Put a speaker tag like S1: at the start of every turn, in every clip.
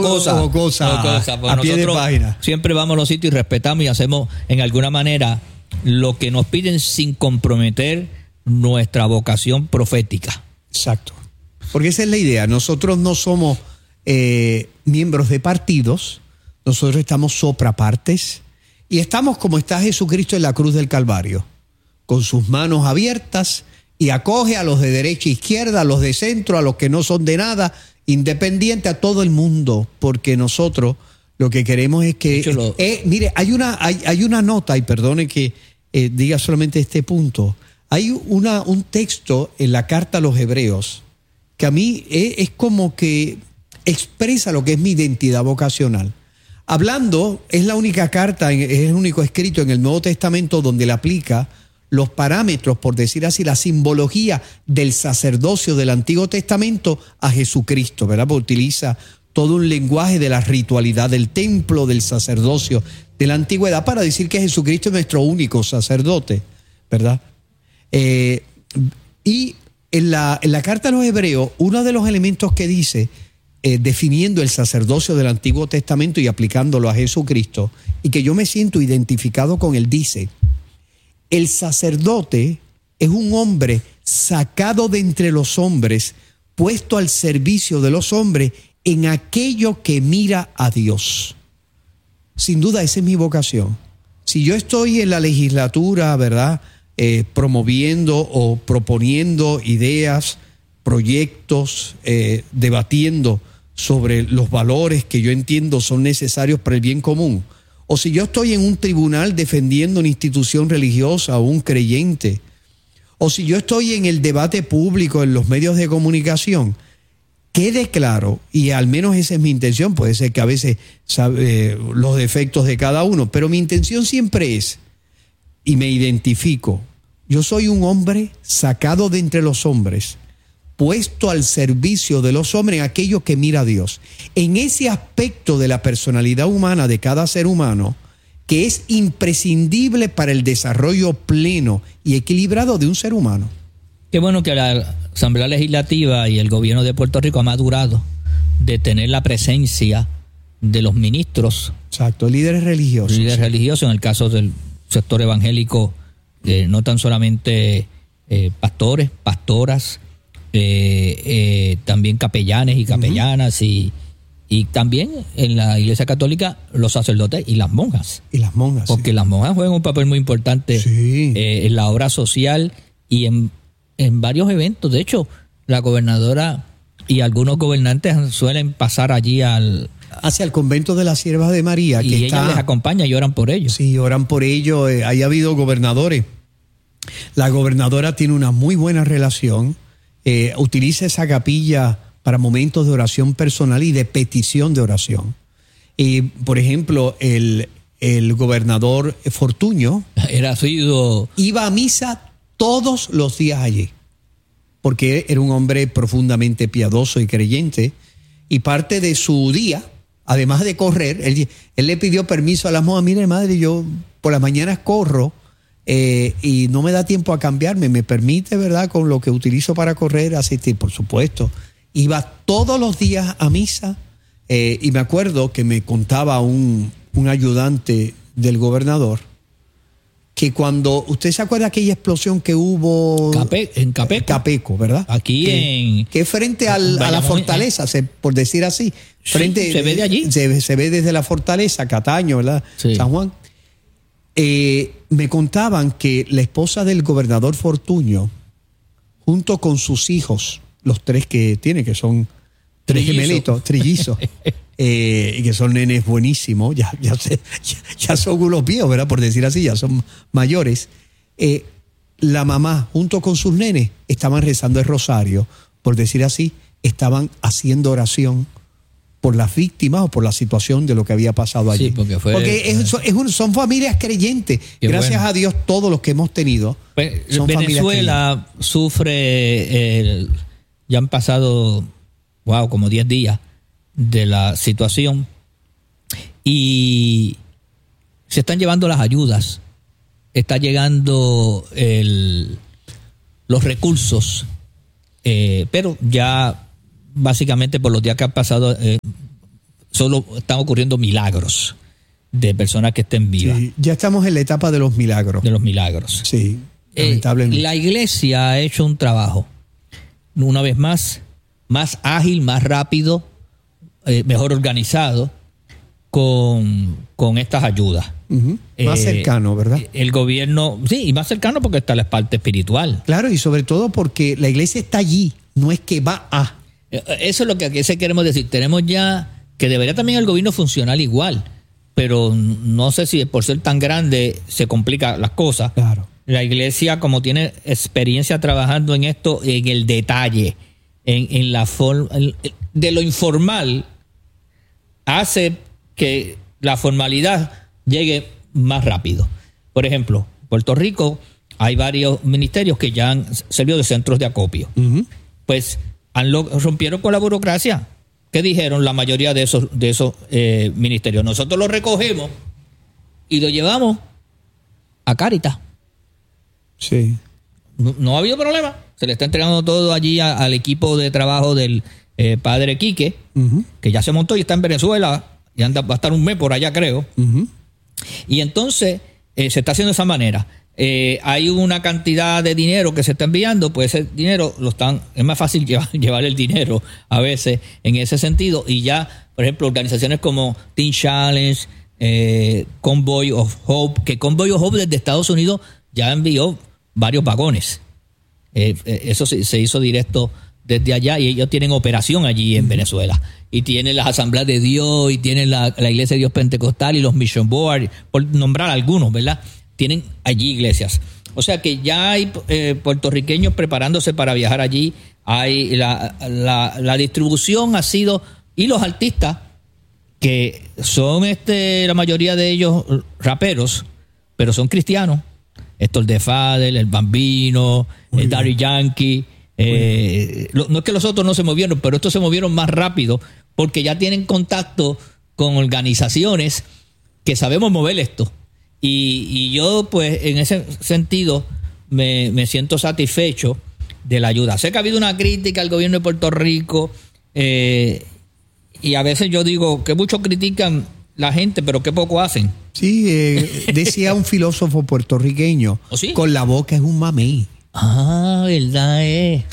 S1: jocosa
S2: pues
S1: a pie de página.
S2: Siempre vamos a los sitios y respetamos y hacemos en alguna manera lo que nos piden sin comprometer nuestra vocación profética.
S1: Exacto. Porque esa es la idea. Nosotros no somos miembros de partidos, nosotros estamos soprapartes y estamos como está Jesucristo en la cruz del Calvario, con sus manos abiertas y acoge a los de derecha e izquierda, a los de centro, a los que no son de nada, independiente, a todo el mundo, porque nosotros lo que queremos es que... mire, hay una nota, y perdone que diga solamente este punto, hay un texto en la carta a los Hebreos que a mí es como que expresa lo que es mi identidad vocacional. Hablando, es la única carta, es el único escrito en el Nuevo Testamento donde le aplica los parámetros, por decir así, la simbología del sacerdocio del Antiguo Testamento a Jesucristo, ¿verdad? Porque utiliza todo un lenguaje de la ritualidad del templo, del sacerdocio de la antigüedad, para decir que Jesucristo es nuestro único sacerdote, ¿verdad? Y en la carta a los Hebreos, uno de los elementos que dice, definiendo el sacerdocio del Antiguo Testamento y aplicándolo a Jesucristo, y que yo me siento identificado con él, dice: el sacerdote es un hombre sacado de entre los hombres, puesto al servicio de los hombres en aquello que mira a Dios. Sin duda, esa es mi vocación. Si yo estoy en la legislatura, ¿verdad?, promoviendo o proponiendo ideas, proyectos, debatiendo sobre los valores que yo entiendo son necesarios para el bien común, o si yo estoy en un tribunal defendiendo una institución religiosa o un creyente, o si yo estoy en el debate público en los medios de comunicación, quede claro, y al menos esa es mi intención, puede ser que a veces sabe los defectos de cada uno, pero mi intención siempre es, y me identifico, yo soy un hombre sacado de entre los hombres, puesto al servicio de los hombres en aquello que mira a Dios. En ese aspecto de la personalidad humana de cada ser humano, que es imprescindible para el desarrollo pleno y equilibrado de un ser humano.
S2: Qué bueno que la Asamblea Legislativa y el gobierno de Puerto Rico ha madurado de tener la presencia de los ministros.
S1: Exacto, líderes religiosos.
S2: Líderes religiosos, en el caso del sector evangélico, no tan solamente pastores, pastoras, también capellanes y capellanas, y también en la Iglesia Católica los sacerdotes y las monjas.
S1: Y las monjas,
S2: porque las monjas juegan un papel muy importante en la obra social y en varios eventos. De hecho, la gobernadora y algunos gobernantes suelen pasar allí
S1: hacia el convento de las Siervas de María.
S2: Y ella les acompaña y oran por ellos.
S1: Sí, oran por ellos. Ahí ha habido gobernadores. La gobernadora tiene una muy buena relación. Utiliza esa capilla para momentos de oración personal y de petición de oración. Por ejemplo, el gobernador Fortuño iba a misa todos los días allí, porque era un hombre profundamente piadoso y creyente, y parte de su día, además de correr, él le pidió permiso a la monja: mire, madre, yo por las mañanas corro, y no me da tiempo a cambiarme, me permite, ¿verdad?, con lo que utilizo para correr, asistir. Por supuesto, iba todos los días a misa, y me acuerdo que me contaba un ayudante del gobernador que cuando, usted se acuerda aquella explosión que hubo
S2: en
S1: Capeco, ¿verdad?
S2: Aquí
S1: que frente a la fortaleza, por decir así, frente,
S2: se ve de allí,
S1: se ve desde la fortaleza, Cataño, ¿verdad?
S2: Sí.
S1: San Juan. Me contaban que la esposa del gobernador Fortuño, junto con sus hijos, los tres que tiene, que son tres gemelitos, trillizos, y que son nenes buenísimos, ya son unos viejos, ¿verdad?, por decir así, ya son mayores. La mamá, junto con sus nenes, estaban rezando el rosario, por decir así, estaban haciendo oración por las víctimas o por la situación de lo que había pasado allí. Sí, porque son familias creyentes. Gracias a Dios, todos los que hemos tenido son
S2: Venezuela sufre, ya han pasado, como 10 días de la situación, y se están llevando las ayudas, está llegando los recursos, pero ya básicamente por los días que han pasado solo están ocurriendo milagros de personas que estén vivas.
S1: Sí, ya estamos en la etapa de los milagros.
S2: De los milagros.
S1: Sí, lamentablemente.
S2: La iglesia ha hecho un trabajo, una vez más ágil, más rápido, mejor organizado con estas ayudas.
S1: Uh-huh. Más cercano, ¿verdad?
S2: El gobierno, sí, y más cercano porque está la parte espiritual.
S1: Claro, y sobre todo porque la iglesia está allí, no es que va a.
S2: Eso es lo que queremos decir. Tenemos ya que debería también el gobierno funcionar igual, pero no sé si por ser tan grande se complican las cosas.
S1: Claro.
S2: La iglesia, como tiene experiencia trabajando en esto, en el detalle, en la forma de lo informal, hace que la formalidad llegue más rápido. Por ejemplo, en Puerto Rico hay varios ministerios que ya han servido de centros de acopio. Uh-huh. Pues rompieron con la burocracia. ¿Qué dijeron la mayoría de esos ministerios? Nosotros los recogemos y lo llevamos a Cáritas.
S1: Sí.
S2: No ha habido problema. Se le está entregando todo allí al equipo de trabajo del padre Quique, uh-huh, que ya se montó y está en Venezuela y va a estar un mes por allá, creo. Uh-huh. Y entonces se está haciendo de esa manera. Hay una cantidad de dinero que se está enviando, pues ese dinero es más fácil llevar el dinero a veces en ese sentido. Y ya, por ejemplo, organizaciones como Teen Challenge, Convoy of Hope, que Convoy of Hope desde Estados Unidos ya envió varios vagones. Eso se hizo directo desde allá y ellos tienen operación allí en Venezuela. Y tienen las Asambleas de Dios y tienen la Iglesia de Dios Pentecostal y los Mission Board, por nombrar algunos, ¿verdad? Tienen allí iglesias. O sea que ya hay puertorriqueños preparándose para viajar allí. Hay la distribución ha sido, y los artistas, que son la mayoría de ellos raperos, pero son cristianos. Héctor de Fadel, el Bambino, el Daddy Yankee. No es que los otros no se movieron, pero estos se movieron más rápido porque ya tienen contacto con organizaciones que sabemos mover esto. Y yo, pues, en ese sentido, me siento satisfecho de la ayuda. Sé que ha habido una crítica al gobierno de Puerto Rico y a veces yo digo que muchos critican la gente, pero qué poco hacen.
S1: Sí, decía un filósofo puertorriqueño, ¿oh, sí? Con la boca es un mamey.
S2: Ah, verdad es.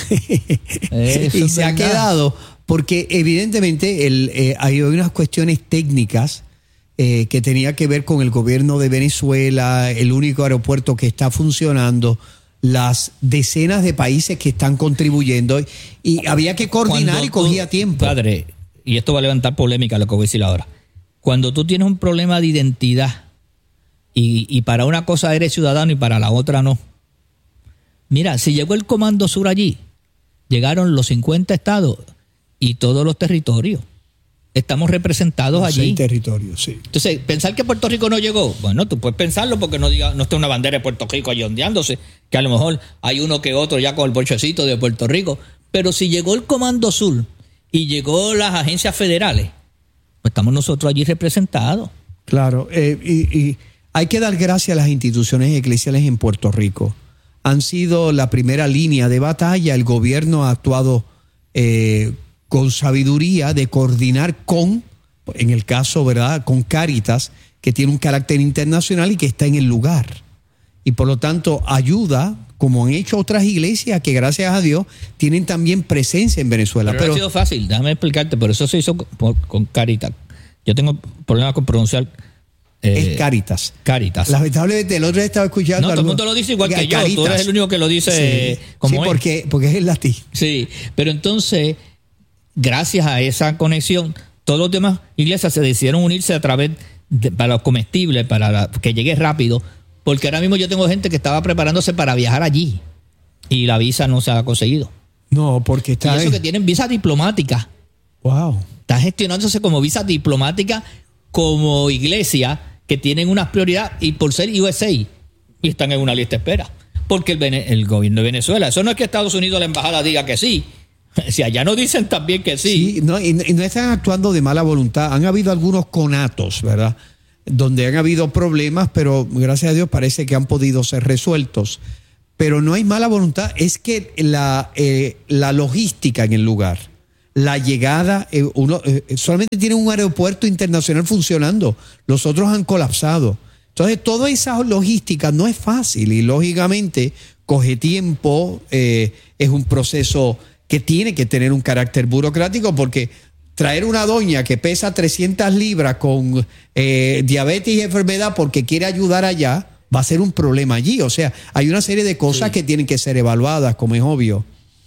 S1: Y se ha quedado, porque evidentemente hay unas cuestiones técnicas que tenía que ver con el gobierno de Venezuela, el único aeropuerto que está funcionando, las decenas de países que están contribuyendo, y había que coordinar y cogía tiempo.
S2: Padre, y esto va a levantar polémica lo que voy a decir ahora. Cuando tú tienes un problema de identidad y para una cosa eres ciudadano y para la otra no. Mira, si llegó el Comando Sur allí, llegaron los 50 estados y todos los territorios. Estamos representados allí.
S1: 6 territorios, sí.
S2: Entonces, pensar que Puerto Rico no llegó, bueno, tú puedes pensarlo porque no está una bandera de Puerto Rico allí ondeándose, que a lo mejor hay uno que otro ya con el porchecito de Puerto Rico. Pero si llegó el Comando Sur y llegó las agencias federales, pues estamos nosotros allí representados.
S1: Claro, y hay que dar gracias a las instituciones eclesiales en Puerto Rico. Han sido la primera línea de batalla. El gobierno ha actuado con sabiduría de coordinar en el caso, ¿verdad?, con Cáritas, que tiene un carácter internacional y que está en el lugar. Y por lo tanto ayuda, como han hecho otras iglesias que gracias a Dios tienen también presencia en Venezuela.
S2: Pero no ha sido fácil, déjame explicarte, por eso se hizo con Cáritas. Yo tengo problemas con pronunciar.
S1: Es Cáritas.
S2: Cáritas.
S1: Lamentablemente el otro día estaba escuchando.
S2: No, todo el mundo lo dice igual que yo. Tú eres el único que lo dice
S1: sí,
S2: como
S1: sí, porque es el latín.
S2: Sí, pero entonces, gracias a esa conexión, todos los demás iglesias se decidieron unirse a través para los comestibles, para que llegue rápido, porque ahora mismo yo tengo gente que estaba preparándose para viajar allí y la visa no se ha conseguido.
S1: No, porque está.
S2: Y eso que tienen visa diplomática.
S1: Wow.
S2: Está gestionándose como visa diplomática como iglesia que tienen unas prioridades y por ser USA y están en una lista de espera. Porque el gobierno de Venezuela, eso no es que Estados Unidos, la embajada, diga que sí. Si allá no dicen también que sí.
S1: Sí, no, y no están actuando de mala voluntad. Han habido algunos conatos, ¿verdad?, donde han habido problemas, pero gracias a Dios parece que han podido ser resueltos. Pero no hay mala voluntad, es que la logística en el lugar, la llegada, solamente tienen un aeropuerto internacional funcionando, los otros han colapsado. Entonces, toda esa logística no es fácil y lógicamente coge tiempo, es un proceso que tiene que tener un carácter burocrático, porque traer una doña que pesa 300 libras con diabetes y enfermedad porque quiere ayudar allá, va a ser un problema allí. O sea, hay una serie de cosas que tienen que ser evaluadas, como es obvio.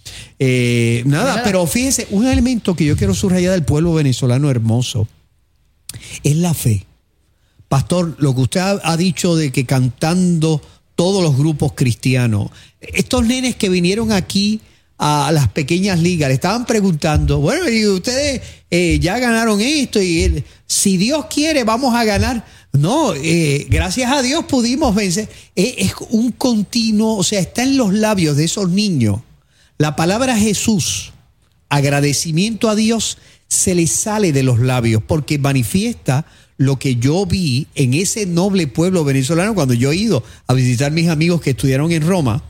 S1: Pero fíjese, un elemento que yo quiero subrayar del pueblo venezolano hermoso es la fe. Pastor, lo que usted ha dicho de que cantando todos los grupos cristianos, estos nenes que vinieron aquí a las pequeñas ligas, le estaban preguntando, bueno, y ustedes ya ganaron esto, y si Dios quiere vamos a ganar. No, gracias a Dios pudimos vencer. Es un continuo, o sea, está en los labios de esos niños. La palabra Jesús, agradecimiento a Dios, se les sale de los labios porque manifiesta lo que yo vi en ese noble pueblo venezolano cuando yo he ido a visitar a mis amigos que estudiaron en Roma.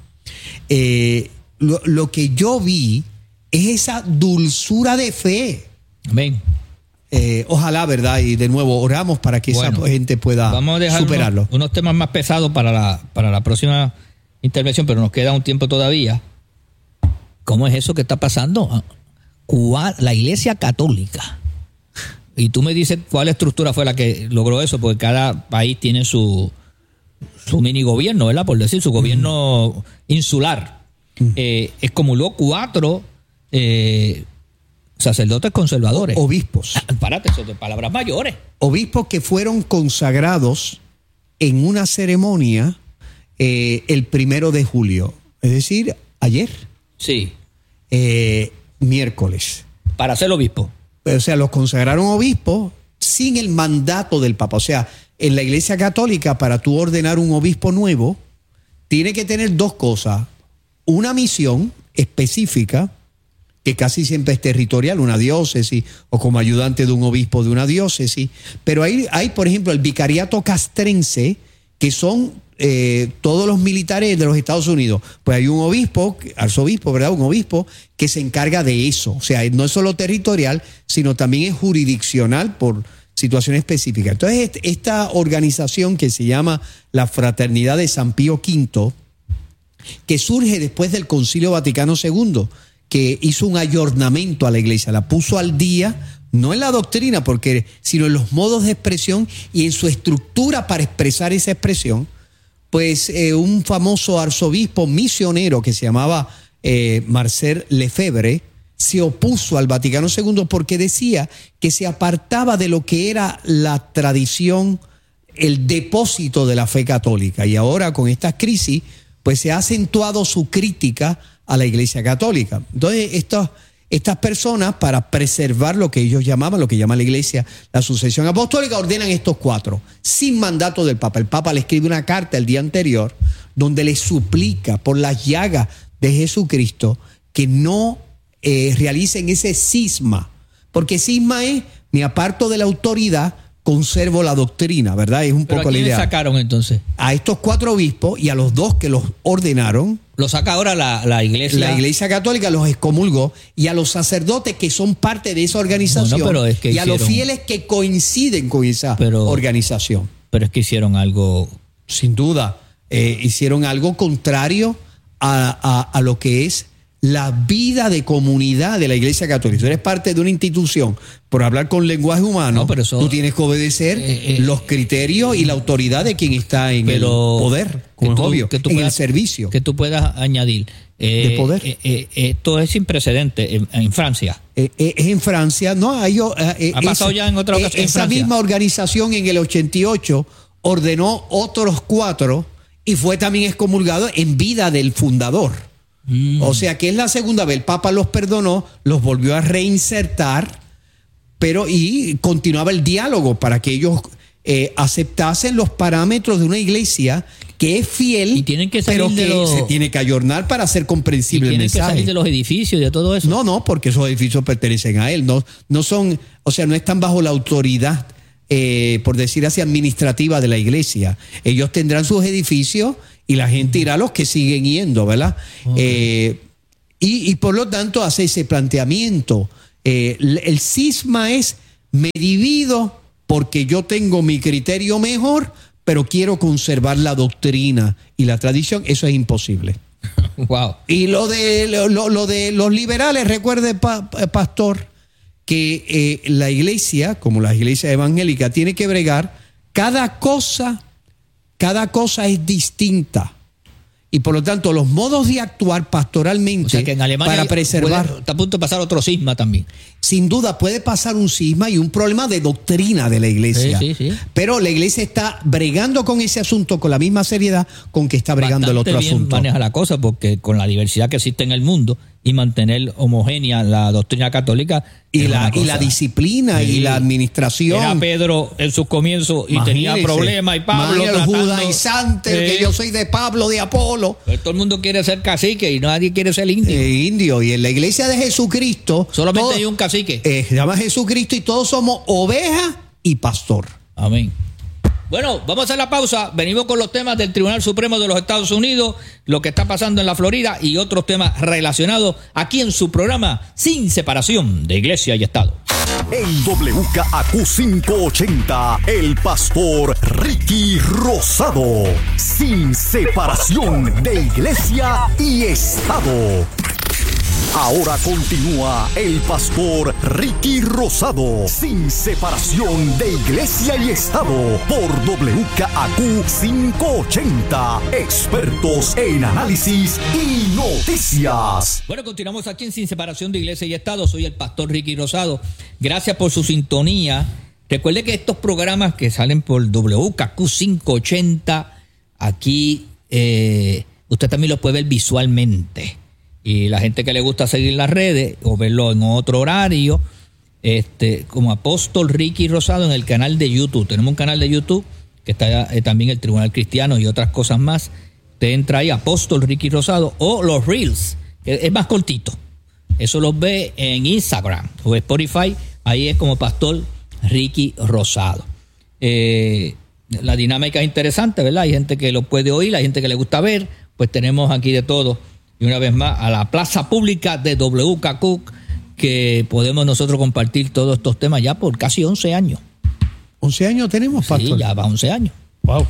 S1: Lo que yo vi es esa dulzura de fe.
S2: Amén.
S1: Ojalá, ¿verdad? Y de nuevo, oramos para que esa gente pueda
S2: vamos a dejar
S1: superarlo.
S2: Unos temas más pesados para la próxima intervención, pero nos queda un tiempo todavía. ¿Cómo es eso que está pasando? La Iglesia Católica. Y tú me dices cuál estructura fue la que logró eso, porque cada país tiene su mini gobierno, ¿verdad? Por decir, su gobierno insular. Excomulgó 4 sacerdotes conservadores.
S1: Obispos.
S2: Párate, eso de palabras mayores.
S1: Obispos que fueron consagrados en una ceremonia el 1 de julio. Es decir, ayer.
S2: Sí.
S1: Miércoles.
S2: Para ser obispo.
S1: O sea, los consagraron obispos sin el mandato del Papa. O sea, en la Iglesia Católica, para tú ordenar un obispo nuevo, tiene que tener 2 cosas. Una misión específica, que casi siempre es territorial, una diócesis, o como ayudante de un obispo de una diócesis. Pero hay, por ejemplo, el vicariato castrense, que son todos los militares de los Estados Unidos. Pues hay un obispo, arzobispo, ¿verdad? Un obispo que se encarga de eso. O sea, no es solo territorial, sino también es jurisdiccional por situaciones específicas. Entonces, esta organización que se llama la Fraternidad de San Pío V, que surge después del Concilio Vaticano II, que hizo un ayornamiento a la iglesia, la puso al día, no en la doctrina, sino en los modos de expresión y en su estructura para expresar esa expresión. Pues un famoso arzobispo misionero que se llamaba Marcel Lefebvre se opuso al Vaticano II porque decía que se apartaba de lo que era la tradición, el depósito de la fe católica. Y ahora con estas crisis, pues se ha acentuado su crítica a la Iglesia Católica. Entonces, estas personas, para preservar lo que ellos llamaban, lo que llama la Iglesia, la sucesión apostólica, ordenan estos 4, sin mandato del Papa. El Papa le escribe una carta el día anterior, donde le suplica por las llagas de Jesucristo que no realicen ese cisma, porque cisma es, me aparto de la autoridad, conservo la doctrina, ¿verdad? Es un poco la idea.
S2: ¿Quiénes sacaron entonces?
S1: A estos 4 obispos y a los 2 que los ordenaron.
S2: Lo saca ahora la Iglesia.
S1: La Iglesia Católica los excomulgó, y a los sacerdotes que son parte de esa organización, y a los fieles que coinciden con esa organización.
S2: Pero es que hicieron algo.
S1: Sin duda, hicieron algo contrario a lo que es la vida de comunidad de la Iglesia Católica. Si eres parte de una institución, por hablar con lenguaje humano, tú tienes que obedecer los criterios y la autoridad de quien está en el poder, como es obvio, en el servicio.
S2: Que tú puedas añadir.
S1: De poder.
S2: Esto es sin precedente en Francia.
S1: Es en Francia, no,
S2: ha pasado ya en otra ocasión.
S1: Esa misma organización en el 88 ordenó otros 4 y fue también excomulgado en vida del fundador. O sea que es la segunda vez. El Papa los perdonó, los volvió a reinsertar, y continuaba el diálogo para que ellos aceptasen los parámetros de una iglesia que es fiel,
S2: y tienen que salir
S1: pero que se tiene que ayornar para hacer comprensible el mensaje.
S2: ¿Tienen que salir de los edificios y de todo eso?
S1: No, porque esos edificios pertenecen a él. No son, o sea, no están bajo la autoridad, por decir así, administrativa de la iglesia. Ellos tendrán sus edificios y la gente irá a los que siguen yendo, ¿verdad? Okay. Y por lo tanto hace ese planteamiento. El cisma es: me divido porque yo tengo mi criterio mejor, pero quiero conservar la doctrina y la tradición. Eso es imposible.
S2: Wow.
S1: Y lo de los liberales, recuerde, pastor, que la iglesia, como las iglesias evangélicas, tiene que bregar. Cada cosa es distinta. Y por lo tanto, los modos de actuar pastoralmente,
S2: o sea que en Alemania
S1: para preservar.
S2: está a punto de pasar otro cisma también.
S1: Sin duda puede pasar un cisma y un problema de doctrina de la iglesia.
S2: Sí.
S1: Pero la iglesia está bregando con ese asunto con la misma seriedad con que está bregando el otro
S2: bien
S1: asunto.
S2: Maneja la cosa, porque con la diversidad que existe en el mundo y mantener homogénea la doctrina católica
S1: y la disciplina y la administración.
S2: Era Pedro en sus comienzos y tenía problemas, y Pablo
S1: el judaizante, que yo soy de Pablo, de Apolo.
S2: Pero todo el mundo quiere ser cacique y nadie quiere ser indio.
S1: Indio. Y en la iglesia de Jesucristo
S2: solamente hay un cacique.
S1: Se llama Jesucristo y todos somos oveja y pastor.
S2: Amén. Bueno, vamos a hacer la pausa. Venimos con los temas del Tribunal Supremo de los Estados Unidos, lo que está pasando en la Florida y otros temas relacionados aquí en su programa Sin Separación de Iglesia y Estado.
S3: En WKAQ 580, el pastor Ricky Rosado. Sin separación de Iglesia y Estado. Ahora continúa el pastor Ricky Rosado, sin separación de Iglesia y Estado, por WKAQ 580, expertos en análisis y noticias.
S2: Bueno, continuamos aquí en Sin Separación de Iglesia y Estado. Soy el pastor Ricky Rosado. Gracias por su sintonía. Recuerde que estos programas que salen por WKAQ 580, aquí usted también los puede ver visualmente. Y la gente que le gusta seguir las redes o verlo en otro horario, como Apóstol Ricky Rosado en el canal de YouTube. Tenemos un canal de YouTube que está también el Tribunal Cristiano y otras cosas más. Usted entra ahí, Apóstol Ricky Rosado, o los Reels, que es más cortito. Eso los ve en Instagram o Spotify. Ahí es como Pastor Ricky Rosado. La dinámica es interesante, ¿verdad? Hay gente que lo puede oír, hay gente que le gusta ver. Pues tenemos aquí de todo. Y una vez más, a la plaza pública de WKAQ, que podemos nosotros compartir todos estos temas ya por casi 11 años.
S1: 11 años tenemos, pastor.
S2: Sí, ya va 11 años.
S1: Wow.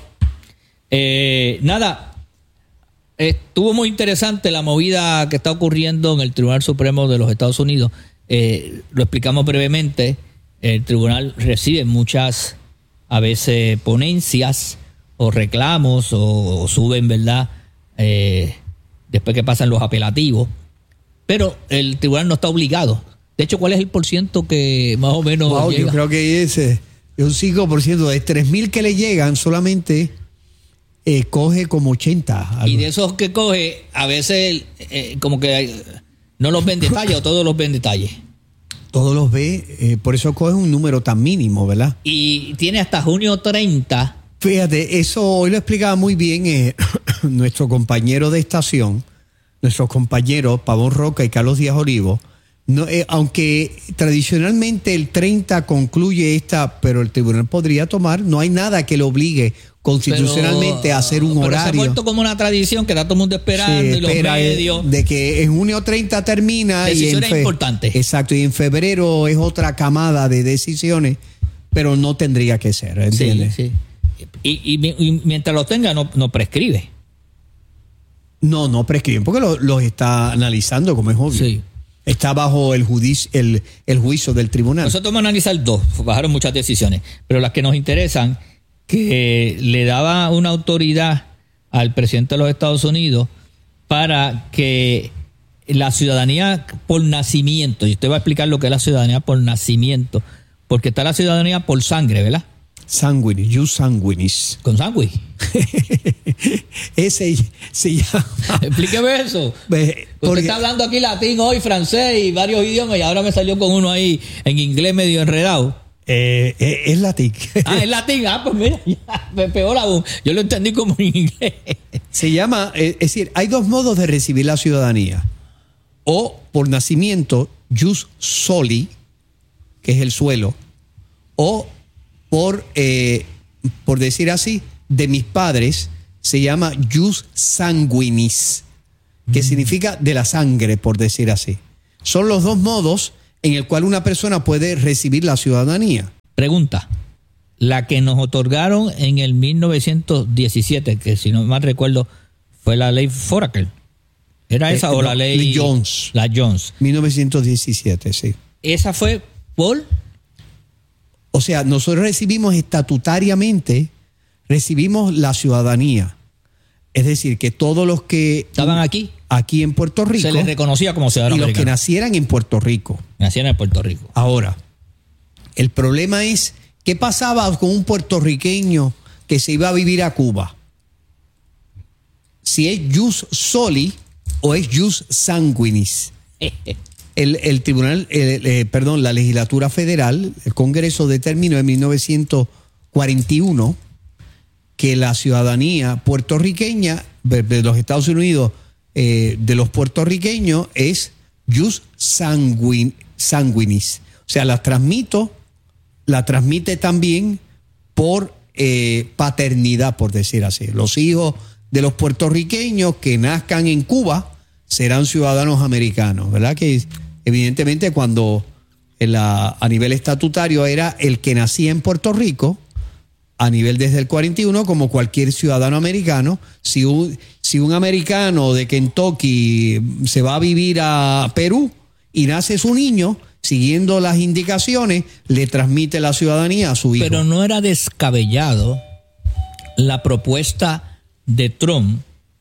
S2: Nada, estuvo muy interesante la movida que está ocurriendo en el Tribunal Supremo de los Estados Unidos. Lo explicamos brevemente. El tribunal recibe muchas, a veces, ponencias o reclamos o suben, ¿verdad?, después que pasan los apelativos, pero el tribunal no está obligado. De hecho, ¿cuál es el %, que más o menos llega?
S1: Yo creo que es un 5%. De 3,000 que le llegan, solamente coge como 80.
S2: Y de esos que coge, a veces como que no los ven detalle, o todos los ven detalle.
S1: Todos los ve, por eso coge un número tan mínimo, ¿verdad?
S2: Y tiene hasta junio 30.
S1: Fíjate, eso hoy lo explicaba muy bien nuestro compañero de estación, nuestros compañeros Pavón Roca y Carlos Díaz Olivo. No, aunque tradicionalmente el 30 concluye pero el tribunal podría tomar, no hay nada que le obligue constitucionalmente a hacer un horario.
S2: Se ha vuelto como una tradición que está todo el mundo esperando, y los medios.
S1: De que en junio 30 termina.
S2: Decisiones importantes.
S1: Exacto, y en febrero es otra camada de decisiones, pero no tendría que ser, ¿entiendes?
S2: Sí. Y mientras lo tenga, no prescribe.
S1: No prescriben, porque los está analizando, como es obvio.
S2: Sí.
S1: Está bajo el juicio del tribunal.
S2: Nosotros vamos a analizar dos, bajaron muchas decisiones, pero las que nos interesan, que le daba una autoridad al presidente de los Estados Unidos para que la ciudadanía por nacimiento, y usted va a explicar lo que es la ciudadanía por nacimiento, porque está la ciudadanía por sangre, ¿verdad?
S1: Sanguinis, jus sanguinis.
S2: ¿Con sanguis?
S1: Ese se llama.
S2: Explíqueme eso. Usted está hablando aquí latín hoy, francés y varios idiomas, y ahora me salió con uno ahí en inglés medio enredado.
S1: Es latín.
S2: Es latín. Pues mira, ya, peor aún. Yo lo entendí como en inglés.
S1: Se llama, es decir, hay dos modos de recibir la ciudadanía. O por nacimiento, jus soli, que es el suelo, o por decir así, de mis padres, se llama jus sanguinis, que significa de la sangre, por decir así. Son los dos modos en el cual una persona puede recibir la ciudadanía.
S2: Pregunta. La que nos otorgaron en el 1917, que si no mal recuerdo, fue la ley Foraker. ¿Era esa o
S1: no,
S2: la ley
S1: Jones?
S2: La Jones.
S1: 1917, sí.
S2: ¿Esa fue por?
S1: O sea, nosotros recibimos estatutariamente, recibimos la ciudadanía. Es decir, que todos los que
S2: estaban aquí
S1: en Puerto Rico,
S2: se les reconocía como ciudadanos
S1: y los
S2: americanos.
S1: que nacieran en Puerto Rico.
S2: Nacieran en Puerto Rico.
S1: Ahora, el problema es, ¿qué pasaba con un puertorriqueño que se iba a vivir a Cuba? Si es jus soli o es jus sanguinis. El tribunal, la legislatura federal, el Congreso determinó en 1941 que la ciudadanía puertorriqueña de los Estados Unidos, de los puertorriqueños, es jus sanguinis. O sea, la transmite también por paternidad, por decir así. Los hijos de los puertorriqueños que nazcan en Cuba serán ciudadanos americanos, ¿verdad? Que evidentemente cuando a nivel estatutario era el que nacía en Puerto Rico, a nivel desde el 41, como cualquier ciudadano americano, si un americano de Kentucky se va a vivir a Perú y nace su niño, siguiendo las indicaciones, le transmite la ciudadanía a su hijo.
S2: Pero no era descabellado la propuesta de Trump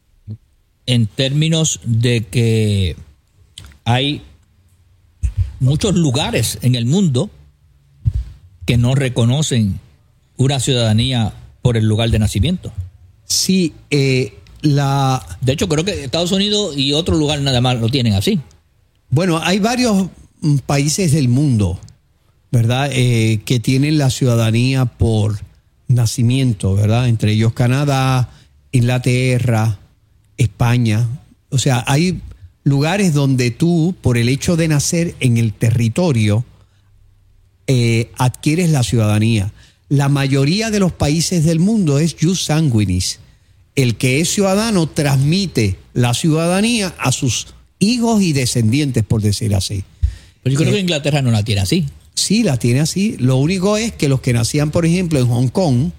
S2: en términos de que hay muchos lugares en el mundo que no reconocen una ciudadanía por el lugar de nacimiento.
S1: Sí,
S2: de hecho, creo que Estados Unidos y otro lugar nada más lo tienen así.
S1: Bueno, hay varios países del mundo, ¿verdad? Que tienen la ciudadanía por nacimiento, ¿verdad? Entre ellos Canadá, Inglaterra, España. O sea, hay lugares donde tú, por el hecho de nacer en el territorio, adquieres la ciudadanía. La mayoría de los países del mundo es jus sanguinis. El que es ciudadano transmite la ciudadanía a sus hijos y descendientes, por decir así.
S2: Pero yo creo que Inglaterra no la tiene así.
S1: Sí, la tiene así. Lo único es que los que nacían, por ejemplo, en Hong Kong,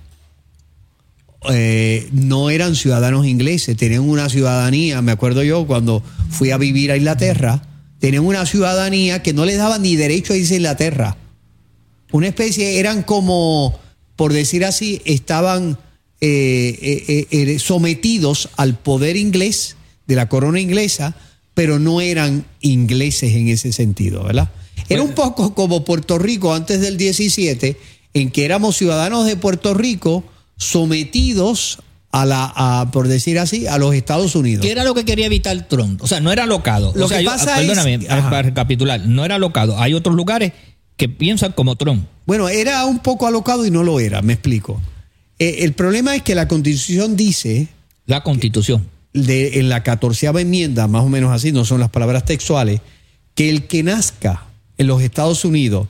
S1: no eran ciudadanos ingleses, tenían una ciudadanía. Me acuerdo yo cuando fui a vivir a Inglaterra, tenían una ciudadanía que no les daba ni derecho a irse a Inglaterra. Una especie, eran como, por decir así, estaban sometidos al poder inglés, de la corona inglesa, pero no eran ingleses en ese sentido, ¿verdad? Era un poco como Puerto Rico antes del 17, en que éramos ciudadanos de Puerto Rico sometidos por decir así, a los Estados Unidos.
S2: ¿Qué era lo que quería evitar Trump? O sea, no era alocado.
S1: Lo que pasa
S2: perdóname,
S1: es,
S2: para recapitular, no era alocado. Hay otros lugares que piensan como Trump.
S1: Bueno, era un poco alocado y no lo era, me explico. El problema es que la Constitución dice...
S2: La Constitución.
S1: En la 14ª enmienda, más o menos así, no son las palabras textuales, que el que nazca en los Estados Unidos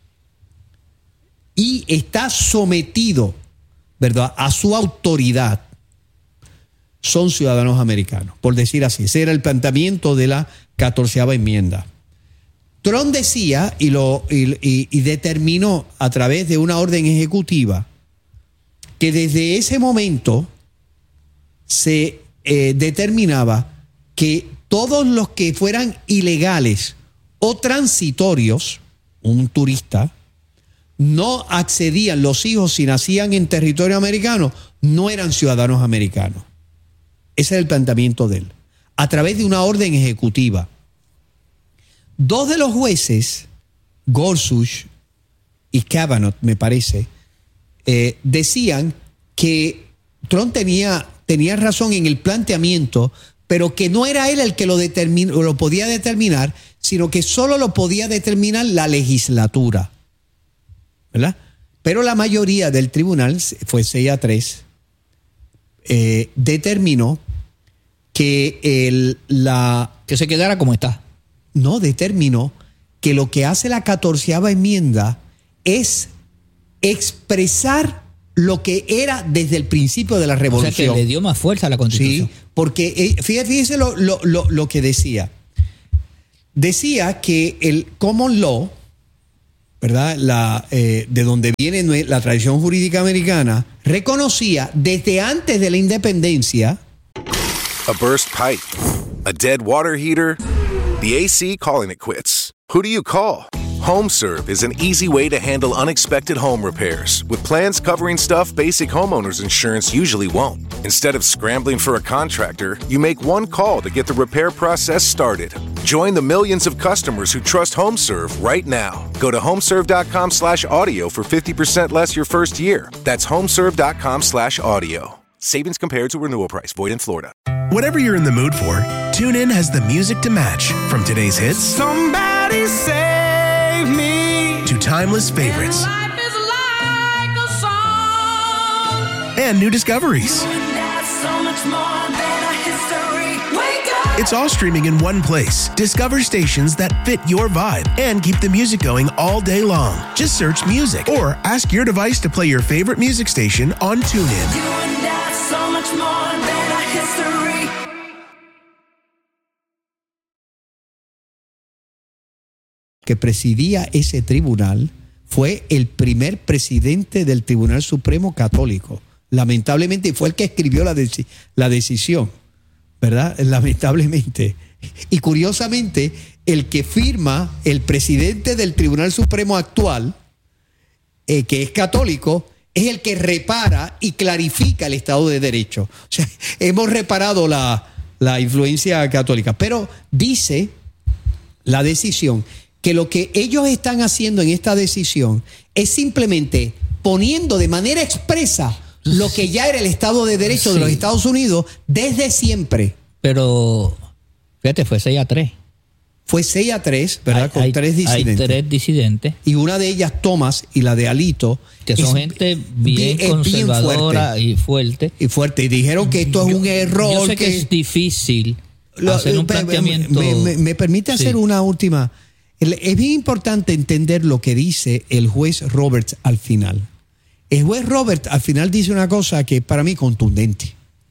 S1: y está sometido, ¿verdad?, a su autoridad, son ciudadanos americanos, por decir así. Ese era el planteamiento de la 14ª enmienda. Trump decía y determinó a través de una orden ejecutiva que desde ese momento se determinaba que todos los que fueran ilegales o transitorios, un turista, no accedían, los hijos si nacían en territorio americano, no eran ciudadanos americanos. Ese era el planteamiento de él, a través de una orden ejecutiva. Dos de los jueces, Gorsuch y Kavanaugh, me parece, decían que Trump tenía razón en el planteamiento, pero que no era él el que lo podía determinar, sino que solo lo podía determinar la legislatura, ¿verdad? Pero la mayoría del tribunal, fue 6-3, determinó que
S2: que se quedara como está.
S1: No, determinó que lo que hace la 14ª enmienda es expresar lo que era desde el principio de la revolución.
S2: O sea, que le dio más fuerza a la Constitución.
S1: Sí, porque fíjese lo que decía. decía que el common law, ¿verdad? De donde viene la tradición jurídica americana, reconocía desde antes de la independencia
S4: A burst pipe, a dead water heater, the AC calling it quits. Who do you call? HomeServe is an easy way to handle unexpected home repairs with plans covering stuff basic homeowners insurance usually won't. Instead of scrambling for a contractor, you make one call to get the repair process started. Join the millions of customers who trust HomeServe right now. Go to homeserve.com/audio for 50% less your first year. That's homeserve.com/audio. Savings compared to renewal price. Void in Florida.
S5: Whatever you're in the mood for, TuneIn has the music to match. From today's hits,
S6: Somebody save me,
S5: to timeless favorites,
S6: life is like a song.
S5: and new discoveries.
S6: That's so much more than a history. Wake up.
S5: It's all streaming in one place. Discover stations that fit your vibe and keep the music going all day long. Just search music or ask your device to play your favorite music station on TuneIn.
S6: You and I, so much more than a history.
S1: que presidía ese tribunal fue el primer presidente del Tribunal Supremo Católico. Lamentablemente fue el que escribió la decisión, ¿verdad? Lamentablemente. Y curiosamente, el que firma el presidente del Tribunal Supremo actual, que es católico, es el que repara y clarifica el Estado de Derecho. O sea, hemos reparado la influencia católica. Pero dice la decisión que lo que ellos están haciendo en esta decisión es simplemente poniendo de manera expresa lo que ya era el Estado de Derecho de los Estados Unidos desde siempre.
S2: Pero, fíjate, fue 6-3.
S1: Fue 6-3, ¿verdad? Con tres disidentes.
S2: Hay 3 disidentes.
S1: Y una de ellas, Thomas, y la de Alito.
S2: Que son gente bien conservadora y fuerte.
S1: Y fuerte. Y dijeron que esto es un error.
S2: Yo sé que es difícil hacer un planteamiento.
S1: Me permite hacer una última. Es bien importante entender lo que dice el juez Roberts al final. El juez Roberts al final dice una cosa que es para mí contundente.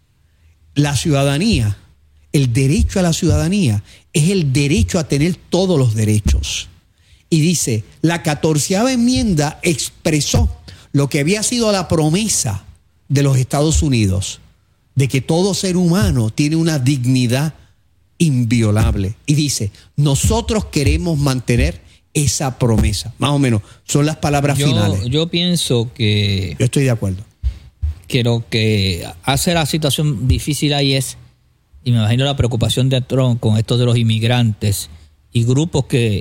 S1: La ciudadanía, el derecho a la ciudadanía, es el derecho a tener todos los derechos. Y dice, la 14ª enmienda expresó lo que había sido la promesa de los Estados Unidos, de que todo ser humano tiene una dignidad inviolable. Y dice, nosotros queremos mantener esa promesa. Más o menos, son las palabras finales.
S2: Yo pienso que...
S1: Yo estoy de acuerdo.
S2: Que lo que hace la situación difícil ahí es, y me imagino la preocupación de Trump con esto de los inmigrantes y grupos de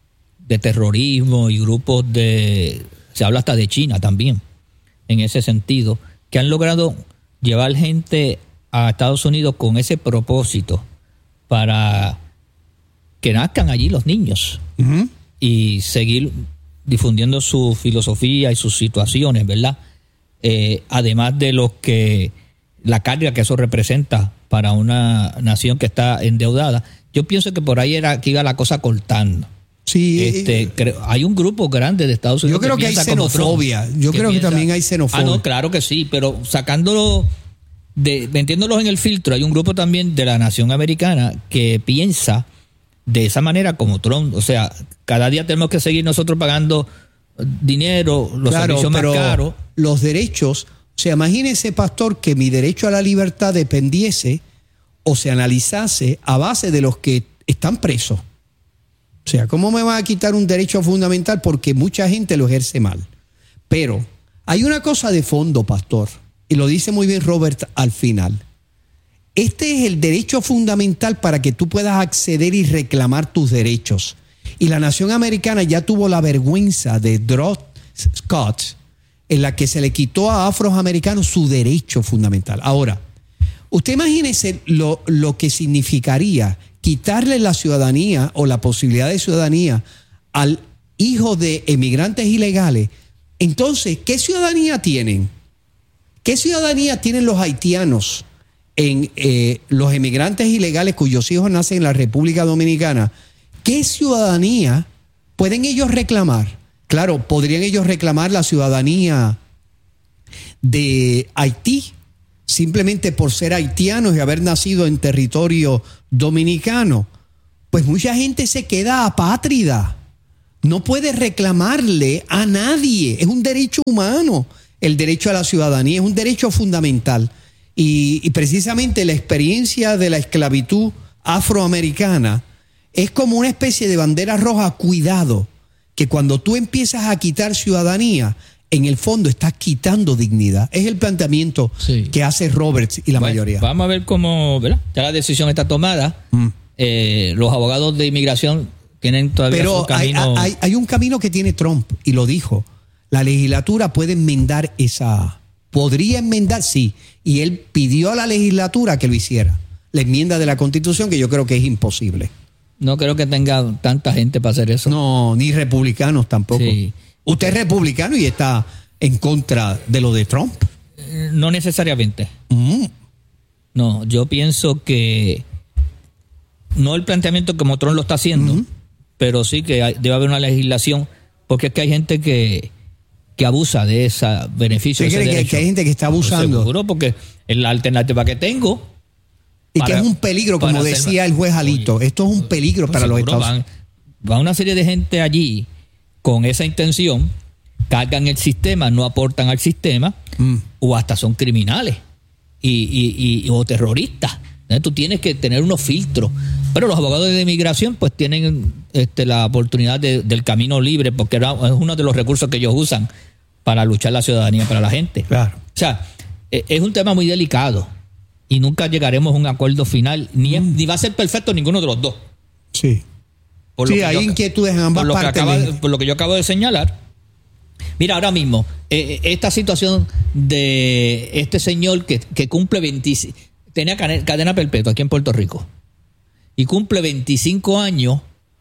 S2: terrorismo y grupos se habla hasta de China también, en ese sentido, que han logrado llevar gente a Estados Unidos con ese propósito para que nazcan allí los niños y seguir difundiendo su filosofía y sus situaciones, ¿verdad? Además de la carga que eso representa para una nación que está endeudada. Yo pienso que por ahí era que iba la cosa cortando.
S1: Sí,
S2: hay un grupo grande de Estados Unidos.
S1: Yo creo que hay xenofobia. Yo creo que también hay xenofobia.
S2: No, claro que sí, pero sacándolo, metiéndolos en el filtro, hay un grupo también de la nación americana que piensa de esa manera como Trump. O sea, cada día tenemos que seguir nosotros pagando dinero, los servicios más caros.
S1: Los derechos, o sea, imagínese, pastor, que mi derecho a la libertad dependiese o se analizase a base de los que están presos. O sea, ¿cómo me va a quitar un derecho fundamental? Porque mucha gente lo ejerce mal. Pero hay una cosa de fondo, pastor, y lo dice muy bien Robert al final. Este es el derecho fundamental para que tú puedas acceder y reclamar tus derechos. Y la nación americana ya tuvo la vergüenza de Dred Scott, en la que se le quitó a afroamericanos su derecho fundamental. Ahora, usted imagínese lo que significaría quitarle la ciudadanía o la posibilidad de ciudadanía al hijo de emigrantes ilegales. Entonces, ¿qué ciudadanía tienen? ¿Qué ciudadanía tienen los haitianos en los emigrantes ilegales cuyos hijos nacen en la República Dominicana? ¿Qué ciudadanía pueden ellos reclamar? Claro, podrían ellos reclamar la ciudadanía de Haití, simplemente por ser haitianos y haber nacido en territorio dominicano. pues mucha gente se queda apátrida. No puede reclamarle a nadie. Es un derecho humano. El derecho a la ciudadanía es un derecho fundamental. Y precisamente la experiencia de la esclavitud afroamericana es como una especie de bandera roja. Cuidado, que cuando tú empiezas a quitar ciudadanía, en el fondo estás quitando dignidad. Es el planteamiento que hace Roberts y la mayoría.
S2: Vamos a ver cómo, ¿verdad? Ya la decisión está tomada. Los abogados de inmigración tienen todavía su camino.
S1: Hay un camino que tiene Trump, y lo dijo. La legislatura puede enmendar esa. Podría enmendar, sí. Y él pidió a la legislatura que lo hiciera. La enmienda de la Constitución, que yo creo que es imposible.
S2: No creo que tenga tanta gente para hacer eso.
S1: No, ni republicanos tampoco.
S2: Sí.
S1: Usted es republicano y está en contra de lo de Trump.
S2: No necesariamente. No, yo pienso que no el planteamiento como Trump lo está haciendo, pero sí que debe haber una legislación, porque es que hay gente que abusa de ese beneficio.
S1: ¿Usted cree que hay gente que está abusando?
S2: Seguro, porque es la alternativa que tengo.
S1: Y que es un peligro, como decía el juez Alito. Esto es un peligro para los Estados Unidos.
S2: Va una serie de gente allí con esa intención, cargan el sistema, no aportan al sistema, o hasta son criminales o terroristas. Tú tienes que tener unos filtros. Pero los abogados de inmigración pues tienen la oportunidad del camino libre, porque es uno de los recursos que ellos usan para luchar la ciudadanía para la gente.
S1: Claro.
S2: O sea, es un tema muy delicado y nunca llegaremos a un acuerdo final, ni va a ser perfecto ninguno de los dos.
S1: Sí. Hay inquietudes en ambas partes.
S2: Por lo que yo acabo de señalar. Mira, ahora mismo, esta situación de este señor que cumple 25, tenía cadena perpetua aquí en Puerto Rico, y cumple 25 años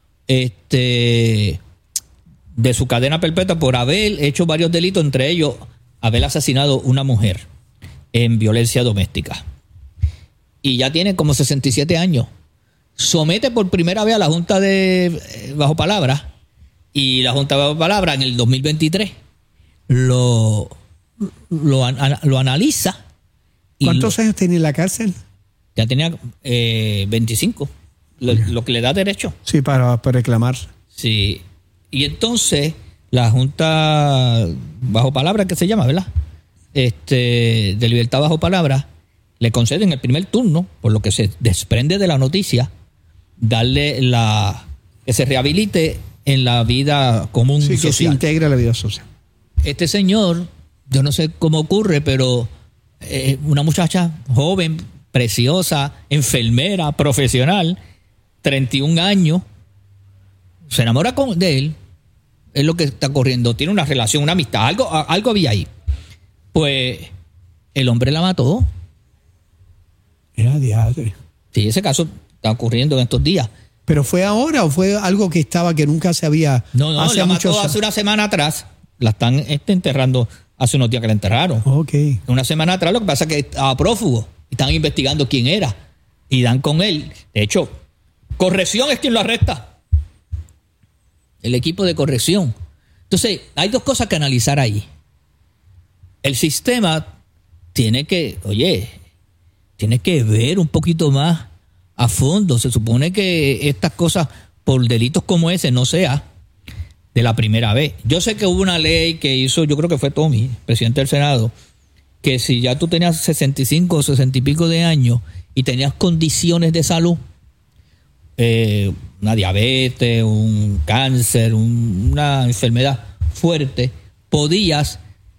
S2: de su cadena perpetua por haber hecho varios delitos, entre ellos haber asesinado una mujer en violencia doméstica. Y ya tiene como 67 años. Somete por primera vez a la Junta de Bajo Palabra, y la Junta de Bajo Palabra en el 2023 lo analiza.
S1: ¿Cuántos años tiene en la cárcel?
S2: Ya tenía 25, lo que le da derecho.
S1: Sí, para reclamar.
S2: Sí. Y entonces la Junta Bajo Palabra, que se llama, ¿verdad? De libertad bajo palabra, le conceden el primer turno, por lo que se desprende de la noticia, darle que se rehabilite en la vida común social.
S1: Que se integre a la vida social.
S2: Este señor, yo no sé cómo ocurre, pero una muchacha joven, preciosa, enfermera, profesional, 31 años, se enamora de él. Es lo que está ocurriendo. Tiene una relación, una amistad, algo había ahí. Pues el hombre la mató.
S1: Era diadre.
S2: Sí, ese caso está ocurriendo en estos días.
S1: ¿Pero fue ahora o fue algo que nunca se había...
S2: No, la mató hace una semana atrás. La están enterrando hace unos días que la enterraron.
S1: Ok.
S2: Una semana atrás, lo que pasa es que estaba prófugo. Están investigando quién era. Y dan con él. De hecho, corrección es quien lo arresta. El equipo de corrección. Entonces, hay dos cosas que analizar ahí. El sistema tiene que ver un poquito más a fondo. Se supone que estas cosas, por delitos como ese, no sea de la primera vez. Yo sé que hubo una ley que hizo, yo creo que fue Tommy, presidente del Senado, que si ya tú tenías 65 o 60 y pico de años y tenías condiciones de salud, una diabetes, un cáncer, una enfermedad fuerte, podías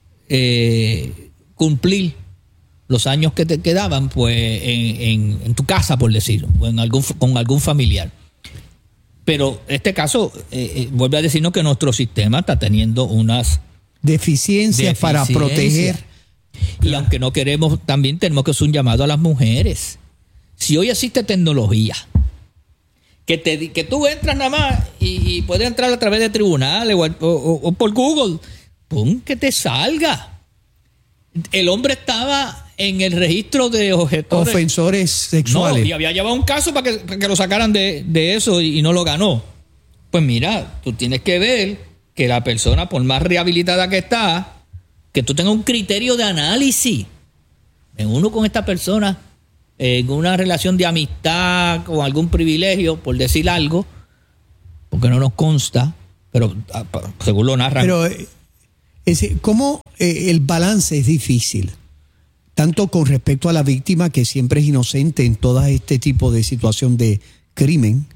S2: cumplir los años que te quedaban pues en tu casa, por decirlo, o con algún familiar. Pero este caso vuelve a decirnos que nuestro sistema está teniendo unas
S1: deficiencias para proteger.
S2: Y aunque no queremos, también tenemos que hacer un llamado a las mujeres. Si hoy existe tecnología, que tú entras nada más y puedes entrar a través de tribunales o por Google, ¡pum!, que te salga. El hombre estaba en el registro de
S1: ofensores sexuales.
S2: No, y había llevado un caso para que lo sacaran de eso y no lo ganó. Pues mira, tú tienes que ver que la persona, por más rehabilitada que está, que tú tengas un criterio de análisis. En uno con esta persona en una relación de amistad con algún privilegio, por decir algo, porque no nos consta, pero según lo narran.
S1: Pero ¿cómo el balance es difícil? Tanto con respecto a la víctima, que siempre es inocente en todo este tipo de situación de crimen.